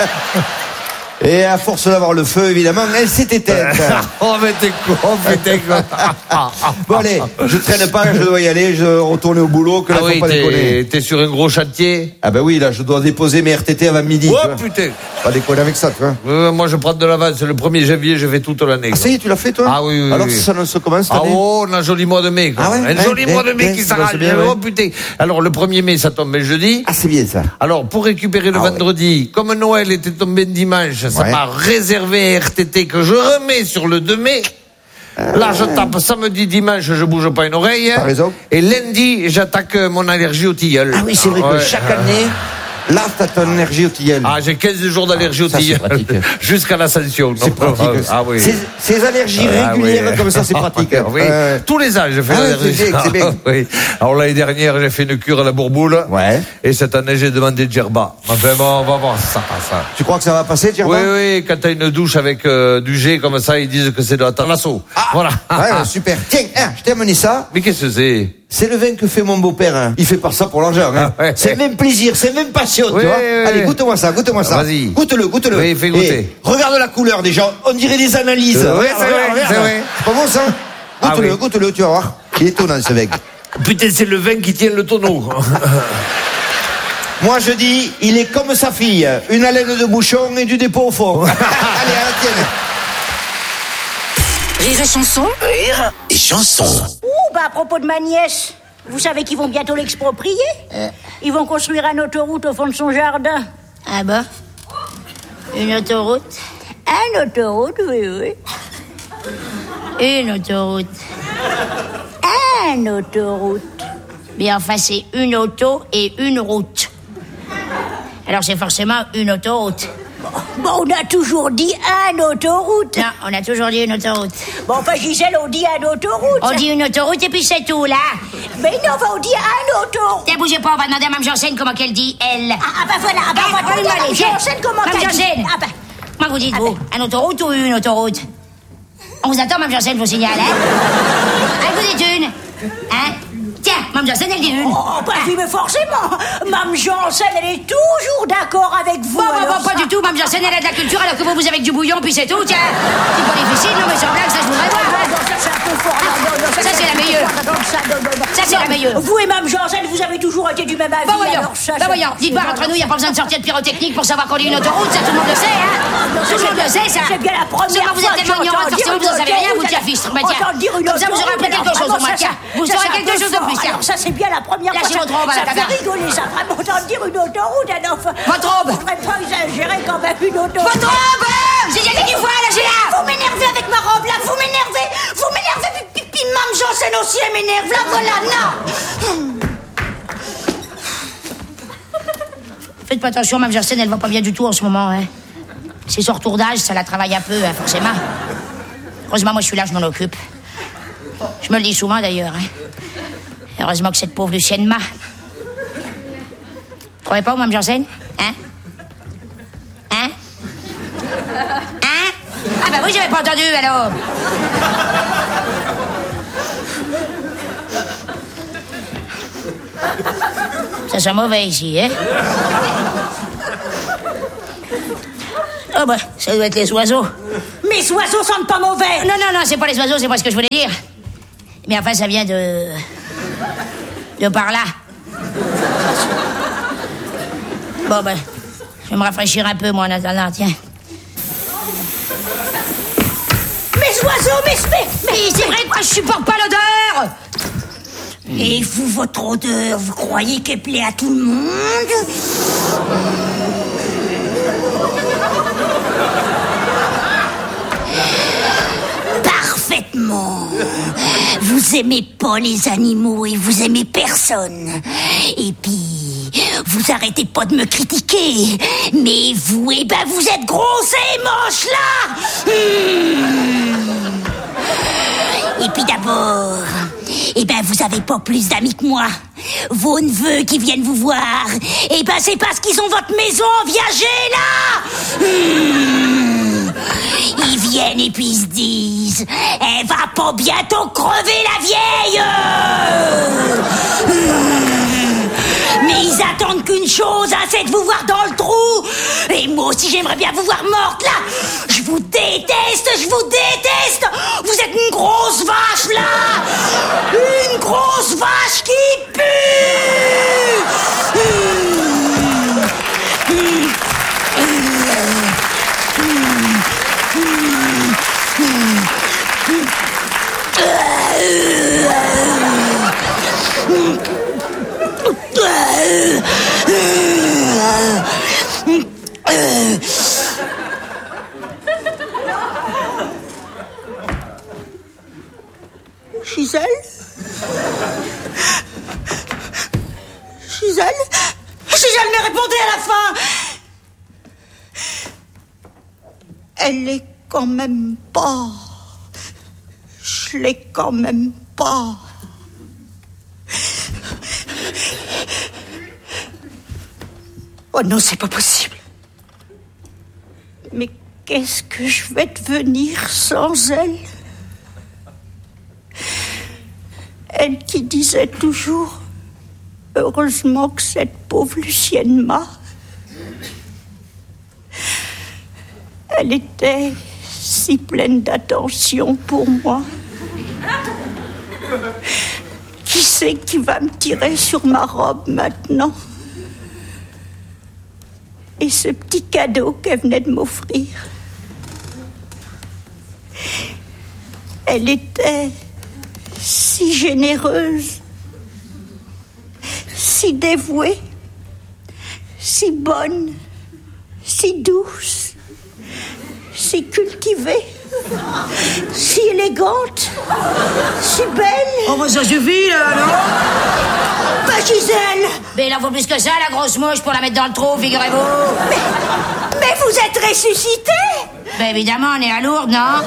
Et à force d'avoir le feu, évidemment, elle s'est éteinte. Oh, mais t'es con, putain. Bon, allez, je traîne pas, je dois y aller, je dois retourner au boulot, que là, Ah faut oui, pas déconner. t'es, t'es sur un gros chantier. Ah ben oui, là, je dois déposer mes R T T avant midi. Oh tu vois. putain. Pas déconner avec ça, tu vois. Euh, moi, je prends de l'avance. Le premier janvier, je fais toute l'année. Ah, ça y est, tu l'as fait, toi? Ah oui, oui. Alors, oui. ça ne se commence cette Ah année? oh, on a un joli mois de mai, quoi. Ah ouais, un ouais, joli ouais, mois de mai ouais, qui ça s'arrache. va, c'est bien, Oh ouais. putain. Alors, le premier mai, ça tombe un jeudi. Ah, c'est bien, ça. Alors, pour récupérer le Ah ouais. vendredi, comme Noël était tombé dimanche, ça Ouais. m'a réservé un R T T que je remets sur le deux mai. Là, je tape samedi, dimanche, je bouge pas une oreille. T'as raison. Et lundi, j'attaque mon allergie au tilleul. Ah oui, c'est vrai Ouais. que chaque année, là, t'as ton énergie au tilleul. Ah, j'ai quinze jours d'allergie au ça, c'est tilleul. pratique. Jusqu'à l'ascension. C'est Donc, pratique. Ah oui. Ces, ces allergies Ah, régulières, oui. comme ça, c'est pratique. Oui. Euh, Tous les ans, je fais Ah, l'allergie. c'est bien, c'est bien. Oui. Alors l'année dernière, j'ai fait une cure à la bourboule. Ouais. Et cette année, j'ai demandé Djerba. Enfin bon, on va voir si ça passe. hein. Tu crois que ça va passer, Djerba? Oui, oui, quand t'as une douche avec euh, du jet comme ça, ils disent que c'est de la thalasso. Voilà. Ouais, super. Tiens, hein, je t'ai amené ça. Mais qu'est-ce que c'est? C'est le vin que fait mon beau-père. Hein. Il fait pas ça pour l'argent. Hein. Ah ouais. C'est même plaisir, c'est même passion, Oui, tu vois. oui, Allez, oui. goûte-moi ça, goûte-moi ça. Vas-y. Goûte-le, goûte-le. Oui, fais goûter. Et regarde la couleur déjà, on dirait des analyses. Oui, Regarde, c'est regarde, vrai, regarde. c'est vrai. C'est pas bon ça? Ah Goûte-le, oui. goûte-le, tu vas voir. Il est étonnant ce vin. Putain, c'est le vin qui tient le tonneau. Moi je dis, il est comme sa fille, une haleine de bouchon et du dépôt au fond. Allez, à la tienne. Rire et chanson. Rire et chanson. Ouh, bah à propos de ma nièce, vous savez qu'ils vont bientôt l'exproprier? Ils vont construire une autoroute au fond de son jardin. Ah bah? Une autoroute? Une autoroute, oui, oui. Une autoroute. Une autoroute. Mais enfin, c'est une auto et une route. Alors c'est forcément une autoroute. Bon, on a toujours dit une autoroute. Non, on a toujours dit une autoroute. Bon, enfin, Gisèle, on dit une autoroute. On dit une autoroute et puis c'est tout, là. Mais non, on dit une autoroute. Tiens, bougez pas, on va demander à Mme Janssen comment qu'elle dit, elle. Ah, ah bah voilà, ah bah Eh, on va demander à Mme Janssen comment Mme t'as dit. Janssen. Ah bah. Comment vous dites-vous? Une autoroute ou une autoroute? On vous attend, Mme Janssen, je vous signale, hein? Ah, vous dites une? Hein? Tiens, Mme Janssen, elle dit une. Oh, bah oui, mais forcément. Mme Janssen, elle est toujours d'accord avec vous. Bon, bon, alors bon, pas ça. du tout, Mme Janssen, elle a de la culture, alors que vous, vous avez que du bouillon, puis c'est tout, tiens. C'est pas difficile, non, mais sans blague, ça, je voudrais voir. Ah, non, ça, c'est un peu fort. Non, non, non, Ça, c'est la meilleure. Ça, non, non, non. Ça, c'est Non, la meilleure. Vous et Mme Janssen, vous avez toujours été du même avis. Bon, voyons, alors ça, bah, ça- voyons. Dites-moi, entre nous, il n'y a pas besoin de sortir de pyrotechnique pour savoir qu'on dit une autoroute, ça, tout le monde le sait, hein. Tout le monde le sait, ça. C'est bien la première Seulement, vous fois êtes tellement que ignorante, j'entends dire forcément, vous une n'en savez rien, vous, autoroute. tiens, fiche. Bah, tiens. Entendre dire une Comme ça, vous aurez appris autoroute, quelque chose, alors, au moins, ça, tiens. Vous ça, saurez c'est un quelque peu chose de fort. plus, tiens. Alors, ça, c'est bien la première fois. Lâchez ça- votre robe à la Ça caverne. fait rigoler, ça, vraiment, entendre dire une autoroute. Alors, enfin, Votre robe. Je voudrais pas exagérer quand même une autoroute. Votre robe. J'ai déjà dit une fois, lâchez-la. Vous m'énervez avec ma robe, là, vous m'énervez. Marjolaine aussi, elle m'énerve. La voilà, non. Faites pas attention, Mme Gersen, elle va pas bien du tout en ce moment, hein. C'est son retour d'âge, ça la travaille un peu, hein, forcément. Heureusement, moi, je suis là, je m'en occupe. Je me le dis souvent, d'ailleurs, hein. Heureusement que cette pauvre Lucienne m'a. Vous trouvez pas, Mme Gersen? Hein? Hein? Hein? Ah bah oui, j'avais pas entendu, alors. Ça sent mauvais ici, hein? Oh bah, ça doit être les oiseaux. Mes oiseaux sentent pas mauvais. Non, non, non, c'est pas les oiseaux, c'est pas ce que je voulais dire. Mais enfin, ça vient de... de par là. Bon, ben, je vais me rafraîchir un peu, moi, en attendant, tiens. Mes oiseaux, mes... Mais, mais c'est vrai que moi, je supporte pas l'odeur. Et vous, votre odeur, vous croyez qu'elle plaît à tout le monde? Parfaitement. Vous aimez pas les animaux et vous aimez personne. Et puis, vous arrêtez pas de me critiquer. Mais vous, eh ben, vous êtes grosse et moche, là. Mmh. Et puis d'abord, eh ben, vous avez pas plus d'amis que moi. Vos neveux qui viennent vous voir, eh ben, c'est parce qu'ils ont votre maison en viager, là. Mmh. Ils viennent et puis ils se disent, elle va pas bientôt crever, la vieille. Mmh. Mais ils attendent qu'une chose, hein, c'est de vous voir dans le trou. Et moi aussi, j'aimerais bien vous voir morte, là. Je vous déteste, je vous déteste. Vous êtes une grosse vache, là. Une grosse vache qui pue. Gisèle? Gisèle? Gisèle, mais répondez à la fin! Elle est quand même pas. Je l'ai quand même pas. Oh non, c'est pas possible. Mais qu'est-ce que je vais devenir sans elle? Elle qui disait toujours, heureusement que cette pauvre Lucienne m'a. Elle était si pleine d'attention pour moi. Qui c'est qui va me tirer sur ma robe maintenant? Et ce petit cadeau qu'elle venait de m'offrir. Elle était si généreuse, si dévouée, si bonne, si douce, si cultivée, si élégante, si belle. Oh, bah ça suffit, là, non? Bah, Gisèle! Mais il en faut plus que ça, la grosse mouche, pour la mettre dans le trou, figurez-vous. Mais, mais vous êtes ressuscité? Ben évidemment, on est à Lourdes, non?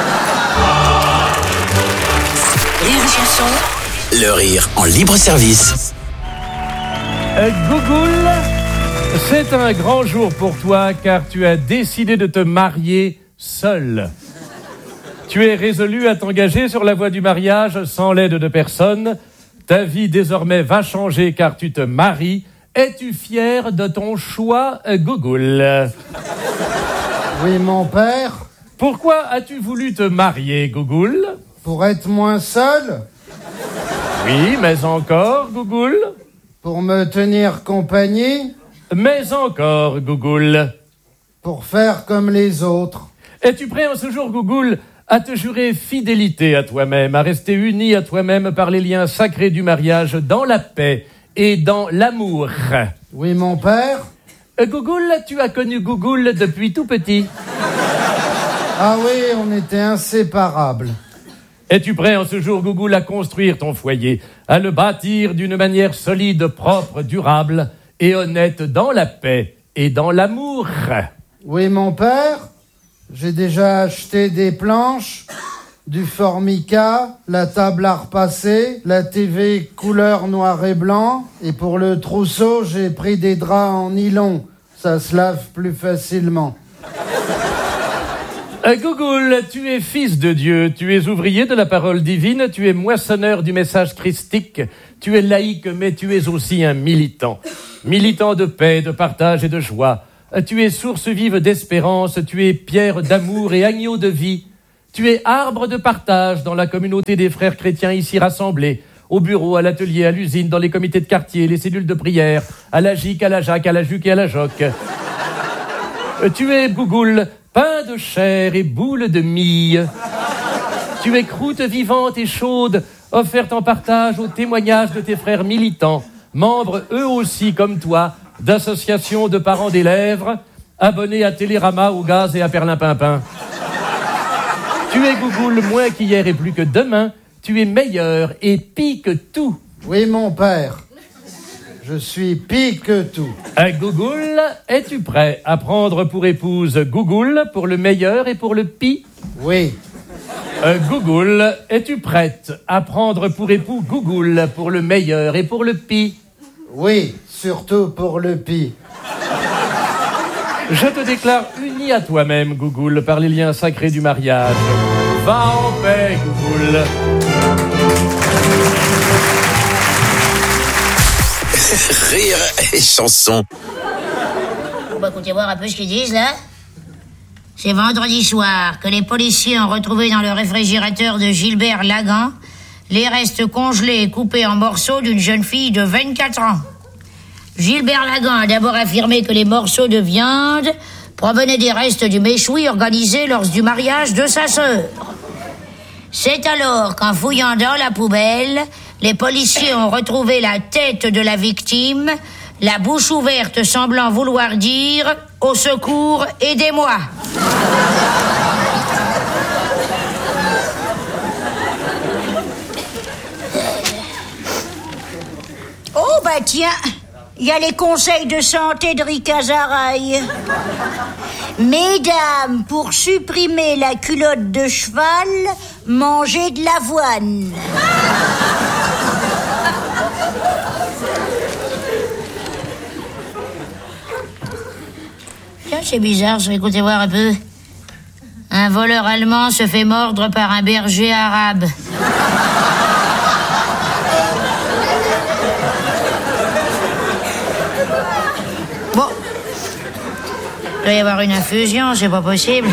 Rire et chanson. Le rire en libre service. Euh, Gougoul, c'est un grand jour pour toi car tu as décidé de te marier seul. Tu es résolu à t'engager sur la voie du mariage sans l'aide de personne. Ta vie désormais va changer car tu te maries. Es-tu fier de ton choix, Gougoul? Oui, mon père. Pourquoi as-tu voulu te marier, Gougoul? Pour être moins seul. Oui, mais encore, Gougoul? Pour me tenir compagnie. Mais encore, Gougoul? Pour faire comme les autres. Es-tu prêt en ce jour, Gougoul, à te jurer fidélité à toi-même, à rester uni à toi-même par les liens sacrés du mariage dans la paix et dans l'amour? Oui, mon père. Euh, Gougoul, tu as connu Gougoul depuis tout petit? Ah oui, on était inséparables. Es-tu prêt en ce jour, Gougoul, à construire ton foyer, à le bâtir d'une manière solide, propre, durable et honnête dans la paix et dans l'amour? Oui, mon père. J'ai déjà acheté des planches, du formica, la table à repasser, la T V couleur noir et blanc. Et pour le trousseau, j'ai pris des draps en nylon. Ça se lave plus facilement. Euh, Gougoul, tu es fils de Dieu, tu es ouvrier de la parole divine, tu es moissonneur du message christique, tu es laïque, mais tu es aussi un militant. Militant de paix, de partage et de joie. Euh, tu es source vive d'espérance, tu es pierre d'amour et agneau de vie. Tu es arbre de partage dans la communauté des frères chrétiens ici rassemblés, au bureau, à l'atelier, à l'usine, dans les comités de quartier, les cellules de prière, à la J I C, à la J A C, à la J U C et à la J O C. Euh, tu es Gougoul, pain de chair et boule de mie. Tu es croûte vivante et chaude, offerte en partage au témoignage de tes frères militants, membres eux aussi comme toi d'associations de parents d'élèves, abonnés à Télérama, au gaz et à Perlimpinpin. Tu es Gougoul moins qu'hier et plus que demain, tu es meilleur et pis que tout. Oui, mon père. Je suis pis que tout. À Gougoul, es-tu prêt à prendre pour épouse Gougoul pour le meilleur et pour le pis? Oui. Euh, Gougoul, es-tu prête à prendre pour époux Gougoul pour le meilleur et pour le pis? Oui, surtout pour le pis. Je te déclare uni à toi-même, Gougoul, par les liens sacrés du mariage. Va en paix, Gougoul. Rire et chanson. On va écouter voir un peu ce qu'ils disent, là. C'est vendredi soir que les policiers ont retrouvé dans le réfrigérateur de Gilbert Lagan les restes congelés et coupés en morceaux d'une jeune fille de vingt-quatre ans. Gilbert Lagan a d'abord affirmé que les morceaux de viande provenaient des restes du méchoui organisé lors du mariage de sa sœur. C'est alors qu'en fouillant dans la poubelle, les policiers ont retrouvé la tête de la victime, la bouche ouverte semblant vouloir dire « Au secours, aidez-moi ». Oh bah tiens, il y a les conseils de santé de Ricazaraï. Mesdames, pour supprimer la culotte de cheval, mangez de l'avoine. Tiens, c'est bizarre, ça. Écoutez voir un peu. Un voleur allemand se fait mordre par un berger arabe. Bon. Il doit y avoir une infusion, c'est pas possible.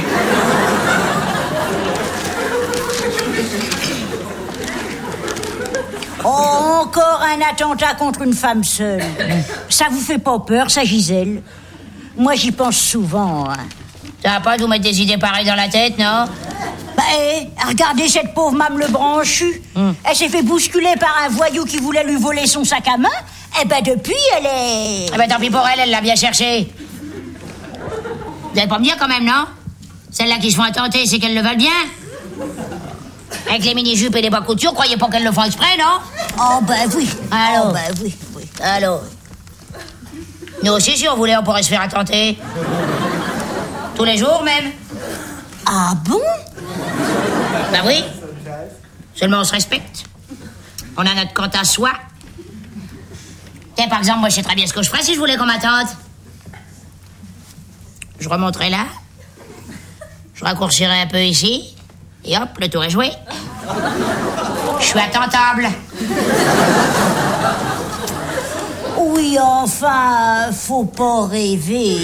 Oh, encore un attentat contre une femme seule. Ça vous fait pas peur, ça, Gisèle? Moi, j'y pense souvent. Hein. Ça va pas de vous mettre des idées pareilles dans la tête, non? Bah, eh, regardez cette pauvre Mame le Branchu. Mm. Elle s'est fait bousculer par un voyou qui voulait lui voler son sac à main. Eh ben, depuis, elle est... Eh ben, tant pis pour elle, elle l'a bien cherché. Vous allez pas me dire quand même, non? Celles-là qui se font attenter, c'est qu'elles le veulent bien? Avec les mini-jupes et les bas couture, croyez pas qu'elles le font exprès, non? Oh, ben oui. Alors? Oh, ben oui, oui. Alors? Nous aussi, si on voulait, on pourrait se faire attenter. Tous les jours, même. Ah bon? Ben oui. Seulement, on se respecte. On a notre compte à soi. Tiens, par exemple, moi, je sais très bien ce que je ferais si je voulais qu'on m'attende. Je remonterais là. Je raccourcirais un peu ici. Et hop, le tour est joué. Je suis attentable. Oui, enfin, faut pas rêver.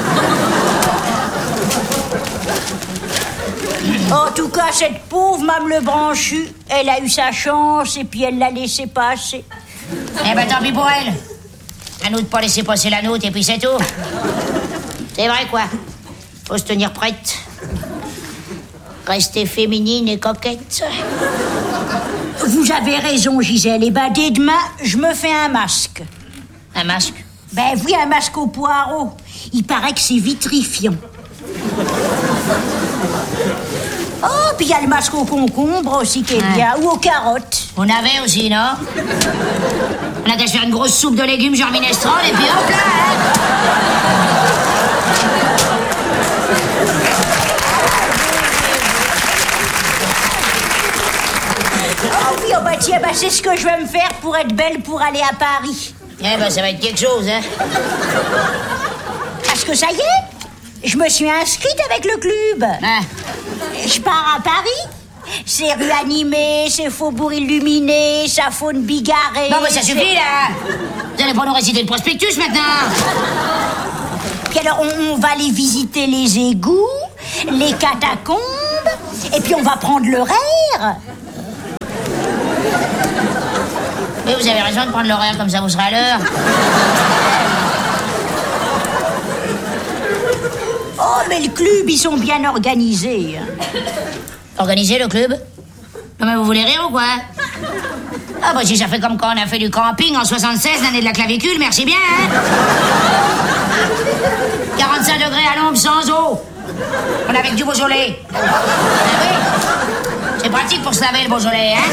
En tout cas, cette pauvre Mame le Branchu, elle a eu sa chance et puis elle l'a laissé passer. Eh ben, tant pis pour elle. À nous de pas laisser passer la nôtre et puis c'est tout. C'est vrai, quoi. Faut se tenir prête. Rester féminine et coquette. Vous avez raison, Gisèle. Et ben, dès demain, je me fais un masque. Un masque? Ben oui, un masque au poireau. Il paraît que c'est vitrifiant. Oh, puis il y a le masque au concombre aussi qui est Ouais. bien, ou aux carottes. On avait aussi, non? On a qu'à se faire une grosse soupe de légumes genre minestrone et puis hop là, hein. Ah oui, oh bah tiens, bah c'est ce que je vais me faire pour être belle pour aller à Paris. Eh ben, ça va être quelque chose, hein. Parce que ça y est, je me suis inscrite avec le club. Je pars à Paris. C'est rue animée, c'est faubourg illuminé, sa faune bigarrée. Bon, bah ça suffit, là. Vous allez pas nous réciter le prospectus, maintenant. Puis alors, on, on va aller visiter les égouts, les catacombes, et puis on va prendre le R E R. Oui, vous avez raison de prendre l'horaire, comme ça vous serez à l'heure. Oh, mais le club, ils sont bien organisés. Organisé, le club? Non, mais vous voulez rire ou quoi? Ah, bah si ça fait comme quand on a fait du camping en soixante-seize, l'année de la clavicule, merci bien, hein? quarante-cinq degrés à l'ombre, sans eau. On avait que du Beaujolais. Ah oui. C'est pratique pour se laver, le Beaujolais, hein?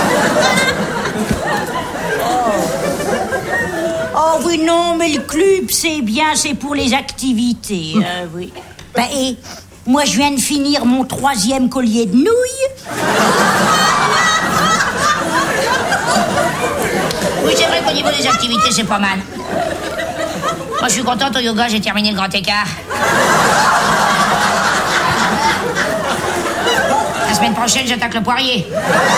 Oh oui, non, mais le club, c'est bien, c'est pour les activités. Euh, oui. Bah, et moi, je viens de finir mon troisième collier de nouilles. Oui, c'est vrai qu'au niveau des activités, c'est pas mal. Moi, je suis contente, au yoga, j'ai terminé le grand écart. La semaine prochaine, j'attaque le poirier.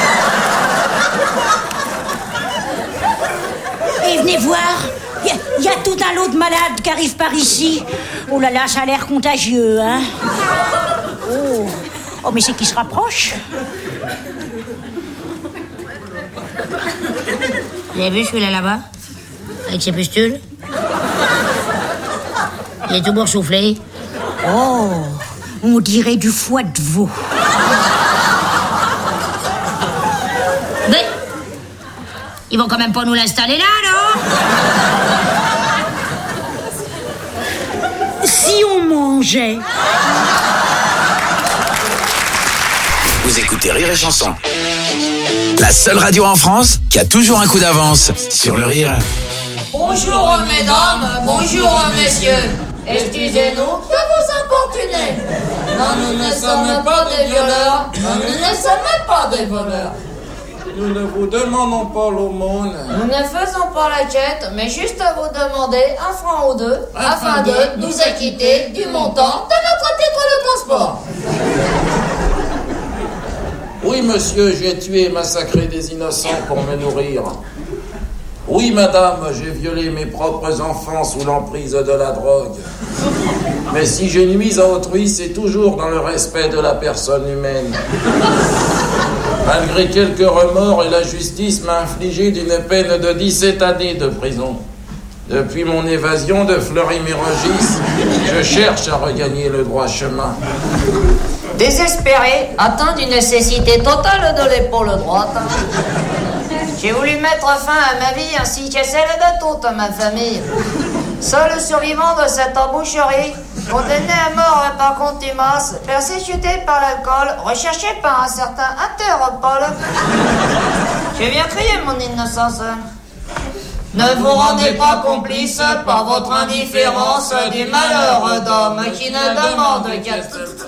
Et venez voir, il y, y a tout un lot de malades qui arrivent par ici. Oh là là, ça a l'air contagieux, hein. Oh, oh mais c'est qui se rapproche. Vous avez vu celui-là là-bas? Avec ses pustules? Il est tout boursouflé. Oh, on dirait du foie de veau. Mais ils vont quand même pas nous l'installer là, non? Si on mangeait. Vous écoutez Rire et Chanson. La seule radio en France qui a toujours un coup d'avance sur le rire. Bonjour mesdames, bonjour messieurs. Excusez-nous de vous importuner. Non, nous ne sommes pas des violeurs. Non, nous ne sommes pas des voleurs. Nous ne vous demandons pas l'aumône. Nous ne faisons pas la quête, mais juste à vous demander un franc ou deux afin de nous acquitter du montant de notre titre de transport. Oui, monsieur, j'ai tué et massacré des innocents pour me nourrir. Oui, madame, j'ai violé mes propres enfants sous l'emprise de la drogue. Mais si je nuis à autrui, c'est toujours dans le respect de la personne humaine. Malgré quelques remords, et la justice m'a infligé d'une peine de dix-sept années de prison. Depuis mon évasion de Fleury-Mérogis, je cherche à regagner le droit chemin. Désespéré, atteint d'une nécessité totale de l'épaule droite, j'ai voulu mettre fin à ma vie ainsi qu'à celle de toute ma famille. Seul survivant de cette emboucherie, condamné à mort par contumace, persécuté par l'alcool, recherché par un certain Interpol, je viens crier mon innocence. Ne vous rendez pas complice par votre indifférence du malheur d'homme qui ne demande qu'à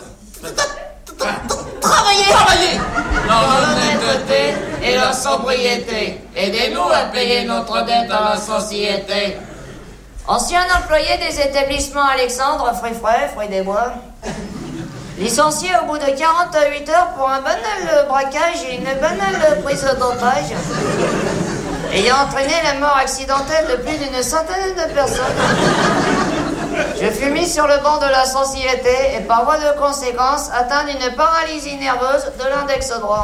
travailler, travailler dans l'honnêteté et la sobriété. Aidez-nous à payer notre dette à la société. Ancien employé des établissements Alexandre, fruits frais, fruits des bois. Licencié au bout de quarante-huit heures pour un banal braquage et une banale prise d'otage, ayant entraîné la mort accidentelle de plus d'une centaine de personnes. Je fus mis sur le banc de la société et par voie de conséquence atteint d'une paralysie nerveuse de l'index droit.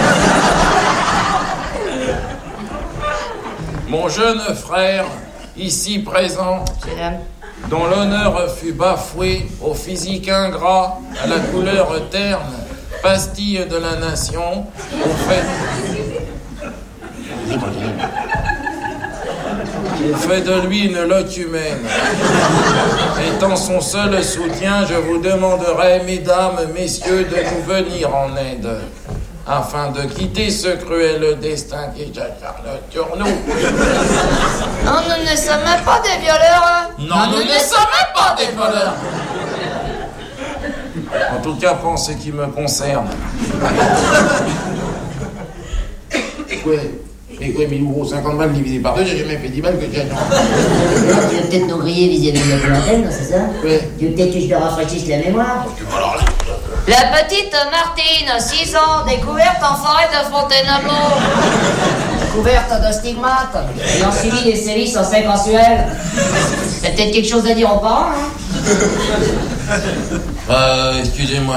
Mon jeune frère, ici présent, dont l'honneur fut bafoué au physique ingrat, à la couleur terne, pastille de la nation, au fait... Au fait de lui une locumène. Étant son seul soutien, je vous demanderai, mesdames, messieurs, de nous venir en aide, afin de quitter ce cruel destin qui s'acharne sur nous. Non, nous ne sommes pas des violeurs. Non, nous ne sommes pas des voleurs. En tout cas, pour ce qui me concerne. Ouais. Et quoi, mille euros, cinquante balles divisé par deux, j'ai jamais fait dix balles que j'ai. Tu veux peut-être nous griller vis-à-vis de la clientèle, c'est ça? Oui. Tu veux peut-être que je te rafraîchisse la mémoire? La petite Martine, six ans, découverte en forêt de Fontainebleau. Couverte de stigmates, ayant suivi des sévices en fait mensuels. T'as peut-être quelque chose à dire aux parents, hein? Euh, excusez-moi.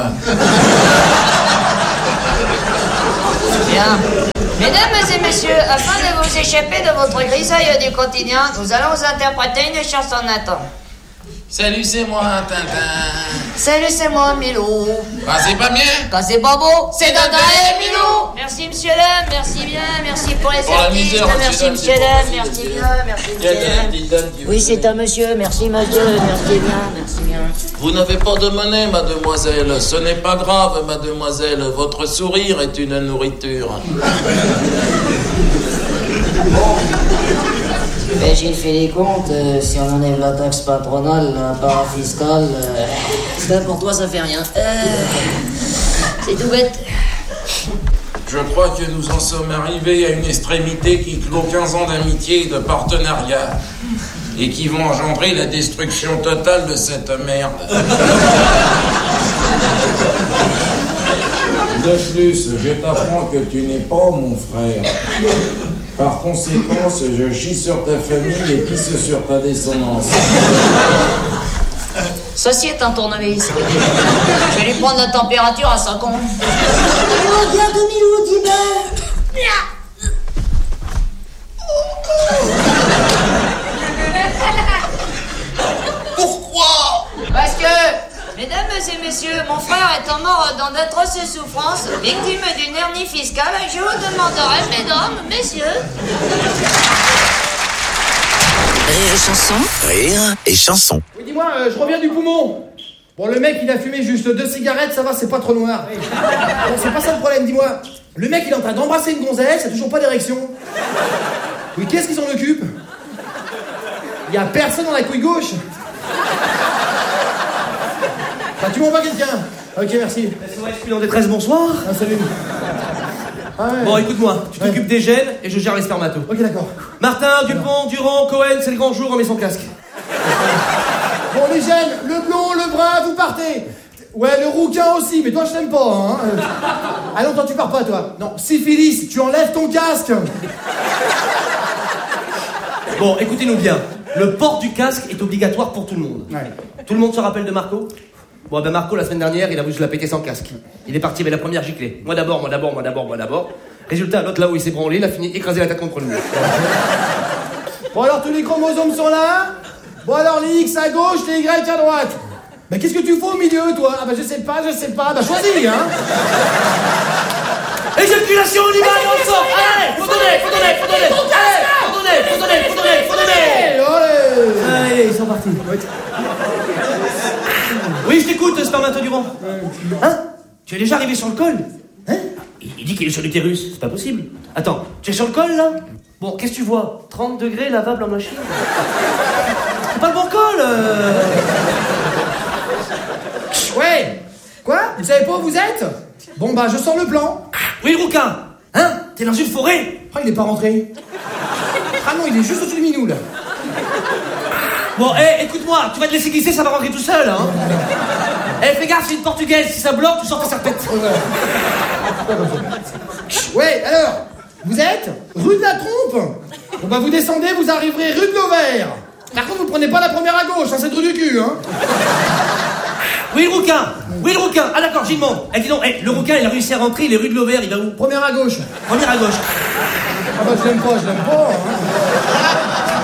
Bien. Mesdames et messieurs, afin de vous échapper de votre grisaille du quotidien, nous allons vous interpréter une chanson Nathan. Salut, c'est moi, Tintin. Salut, c'est moi, Milou. Quand c'est pas bien, Quand c'est pas beau, c'est Dada et Milou. Merci, monsieur l'homme, merci bien, merci pour les Pour la artistes, misère, merci, monsieur monsieur l'homme, l'homme, merci bien, merci, monsieur l'homme. Oui, c'est un monsieur, merci monsieur, merci bien, merci bien. Vous n'avez pas de monnaie, mademoiselle. Ce n'est pas grave, mademoiselle. Votre sourire est une nourriture. Ben, j'ai fait les comptes, euh, si on enlève la taxe patronale, la parafiscale, euh, ça pour toi ça fait rien. Euh, c'est tout bête. Je crois que nous en sommes arrivés à une extrémité qui clôt quinze ans d'amitié et de partenariat, et qui vont engendrer la destruction totale de cette merde. De plus, je t'apprends que tu n'es pas mon frère. Par conséquent, je chie sur ta famille et pisse sur ta descendance. Ceci est un tournevis. Je vais lui prendre la température à cinq ans. Milou, viens de Milou, dis-moi. Pourquoi? Parce que, mesdames et messieurs, mon frère étant mort dans d'atroces souffrances, victime d'une hernie fiscale, je vous demanderai, mesdames, messieurs... Rire et chanson. Rire et chanson. Oui, dis-moi, euh, je reviens du poumon. Bon, le mec, il a fumé juste deux cigarettes, ça va, c'est pas trop noir. Bon, c'est pas ça le problème, dis-moi. Le mec, il est en train d'embrasser une gonzesse, il a toujours pas d'érection. Oui, qu'est-ce qu'il s'en occupe? Il y a personne dans la couille gauche. Enfin, tu m'envoies quelqu'un. Ok, merci. S O S Plus en détresse, bonsoir. Ah, salut. Ah ouais. Bon, écoute-moi, tu t'occupes des gènes et je gère les spermatos. Ok, d'accord. Martin, Dupont, Durand, Cohen, c'est le grand jour, on met son casque. Bon, les gènes, le blond, le brun, vous partez. Ouais, le rouquin aussi, mais toi, je t'aime pas, hein. Ah non, toi, tu pars pas, toi. Non, syphilis, tu enlèves ton casque. Bon, écoutez-nous bien. Le port du casque est obligatoire pour tout le monde. Ouais. Tout le monde se rappelle de Marco? Bon, ben Marco, la semaine dernière, il a voulu se la péter sans casque. Il est parti avec la première giclée. Moi d'abord, moi d'abord, moi d'abord, moi d'abord. Résultat, l'autre là où il s'est branlé, il a fini écrasé la tête contre le mur. Bon, alors tous les chromosomes sont là. Bon, alors les X à gauche, les Y à droite. Bah, qu'est-ce que tu fais au milieu, toi? Ah, bah, je sais pas, je sais pas. Bah, choisis, hein. Éjaculation, on y va, et on sort. Allez, faut donner, faut donner, faut donner. Allez, faut donner, faut donner, faut donner, faut donner. Allez, allez, ils sont partis. Oui, je t'écoute, Spermato Durand. Hein? Tu es déjà arrivé sur le col? Hein? Il dit qu'il est sur l'utérus, c'est pas possible. Attends, tu es sur le col, là? Bon, qu'est-ce que tu vois? trente degrés, lavable en machine? C'est pas le bon col, euh... Ouais. Quoi? Vous savez pas où vous êtes? Bon, bah, je sors le plan. Oui, le rouquin. Hein? T'es dans une forêt? Ah, il est pas rentré. Ah non, il est juste au-dessus du minou, là. Bon, hé, hey, écoute-moi, tu vas te laisser glisser, ça va rentrer tout seul, hein. Hé, hey, fais gaffe, c'est une portugaise, si ça bloque, tu sors ta serpette. Ouais, alors, vous êtes rue de la Trompe. Bon, bah, vous descendez, vous arriverez rue de l'Auvert. Par contre, vous prenez pas la première à gauche, hein, c'est le trou du cul, hein. Oui, le rouquin. Oui, le rouquin. Ah, d'accord, Gilmont. Eh, dis donc, hey, le rouquin, il a réussi à rentrer, il est rue de l'Auvert, il va où? Première à gauche. Première à gauche. Ah, bah, je l'aime pas, je l'aime pas, hein.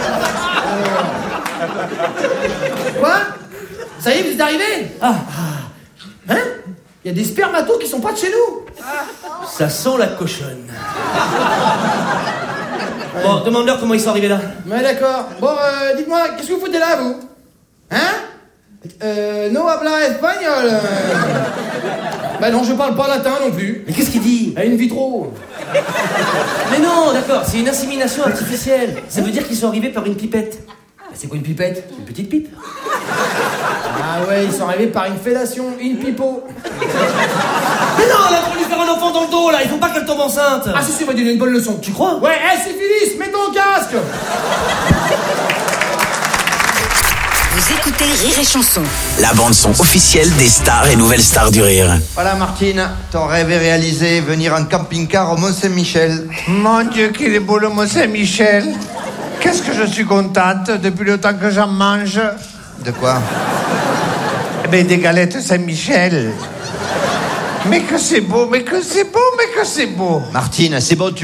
Quoi? Ça y est, vous êtes arrivés? Ah. Hein? Il y a des spermatos qui sont pas de chez nous. Ça sent la cochonne. Bon, Bon, demande-leur comment ils sont arrivés là. Ouais, d'accord. Bon, euh, dites-moi, qu'est-ce que vous foutez là, vous? Hein? Euh, no habla espagnol. Bah non, je parle pas latin non plus. Mais qu'est-ce qu'il dit? In vitro. Mais non, d'accord, c'est une insémination artificielle. Ça veut dire qu'ils sont arrivés par une pipette. Bah, c'est quoi une pipette? C'est une petite pipe. Ah ouais, ils sont arrivés par une fellation, une pipeau. Mais non, on a voulu faire un enfant dans le dos là, il faut pas qu'elle tombe enceinte. Ah si, si, on va donner une bonne leçon. Tu crois? Ouais, hé, syphilis, mets ton casque. Vous écoutez Rire et Chanson. La bande-son officielle des stars et nouvelles stars du rire. Voilà Martine, ton rêve est réalisé, venir en camping-car au Mont-Saint-Michel. Mon Dieu, qu'il est beau le Mont-Saint-Michel. Qu'est-ce que je suis contente depuis le temps que j'en mange. De quoi? Eh ben, des galettes Saint-Michel. Mais que c'est beau, mais que c'est beau, mais que c'est beau. Martine, c'est bon, tu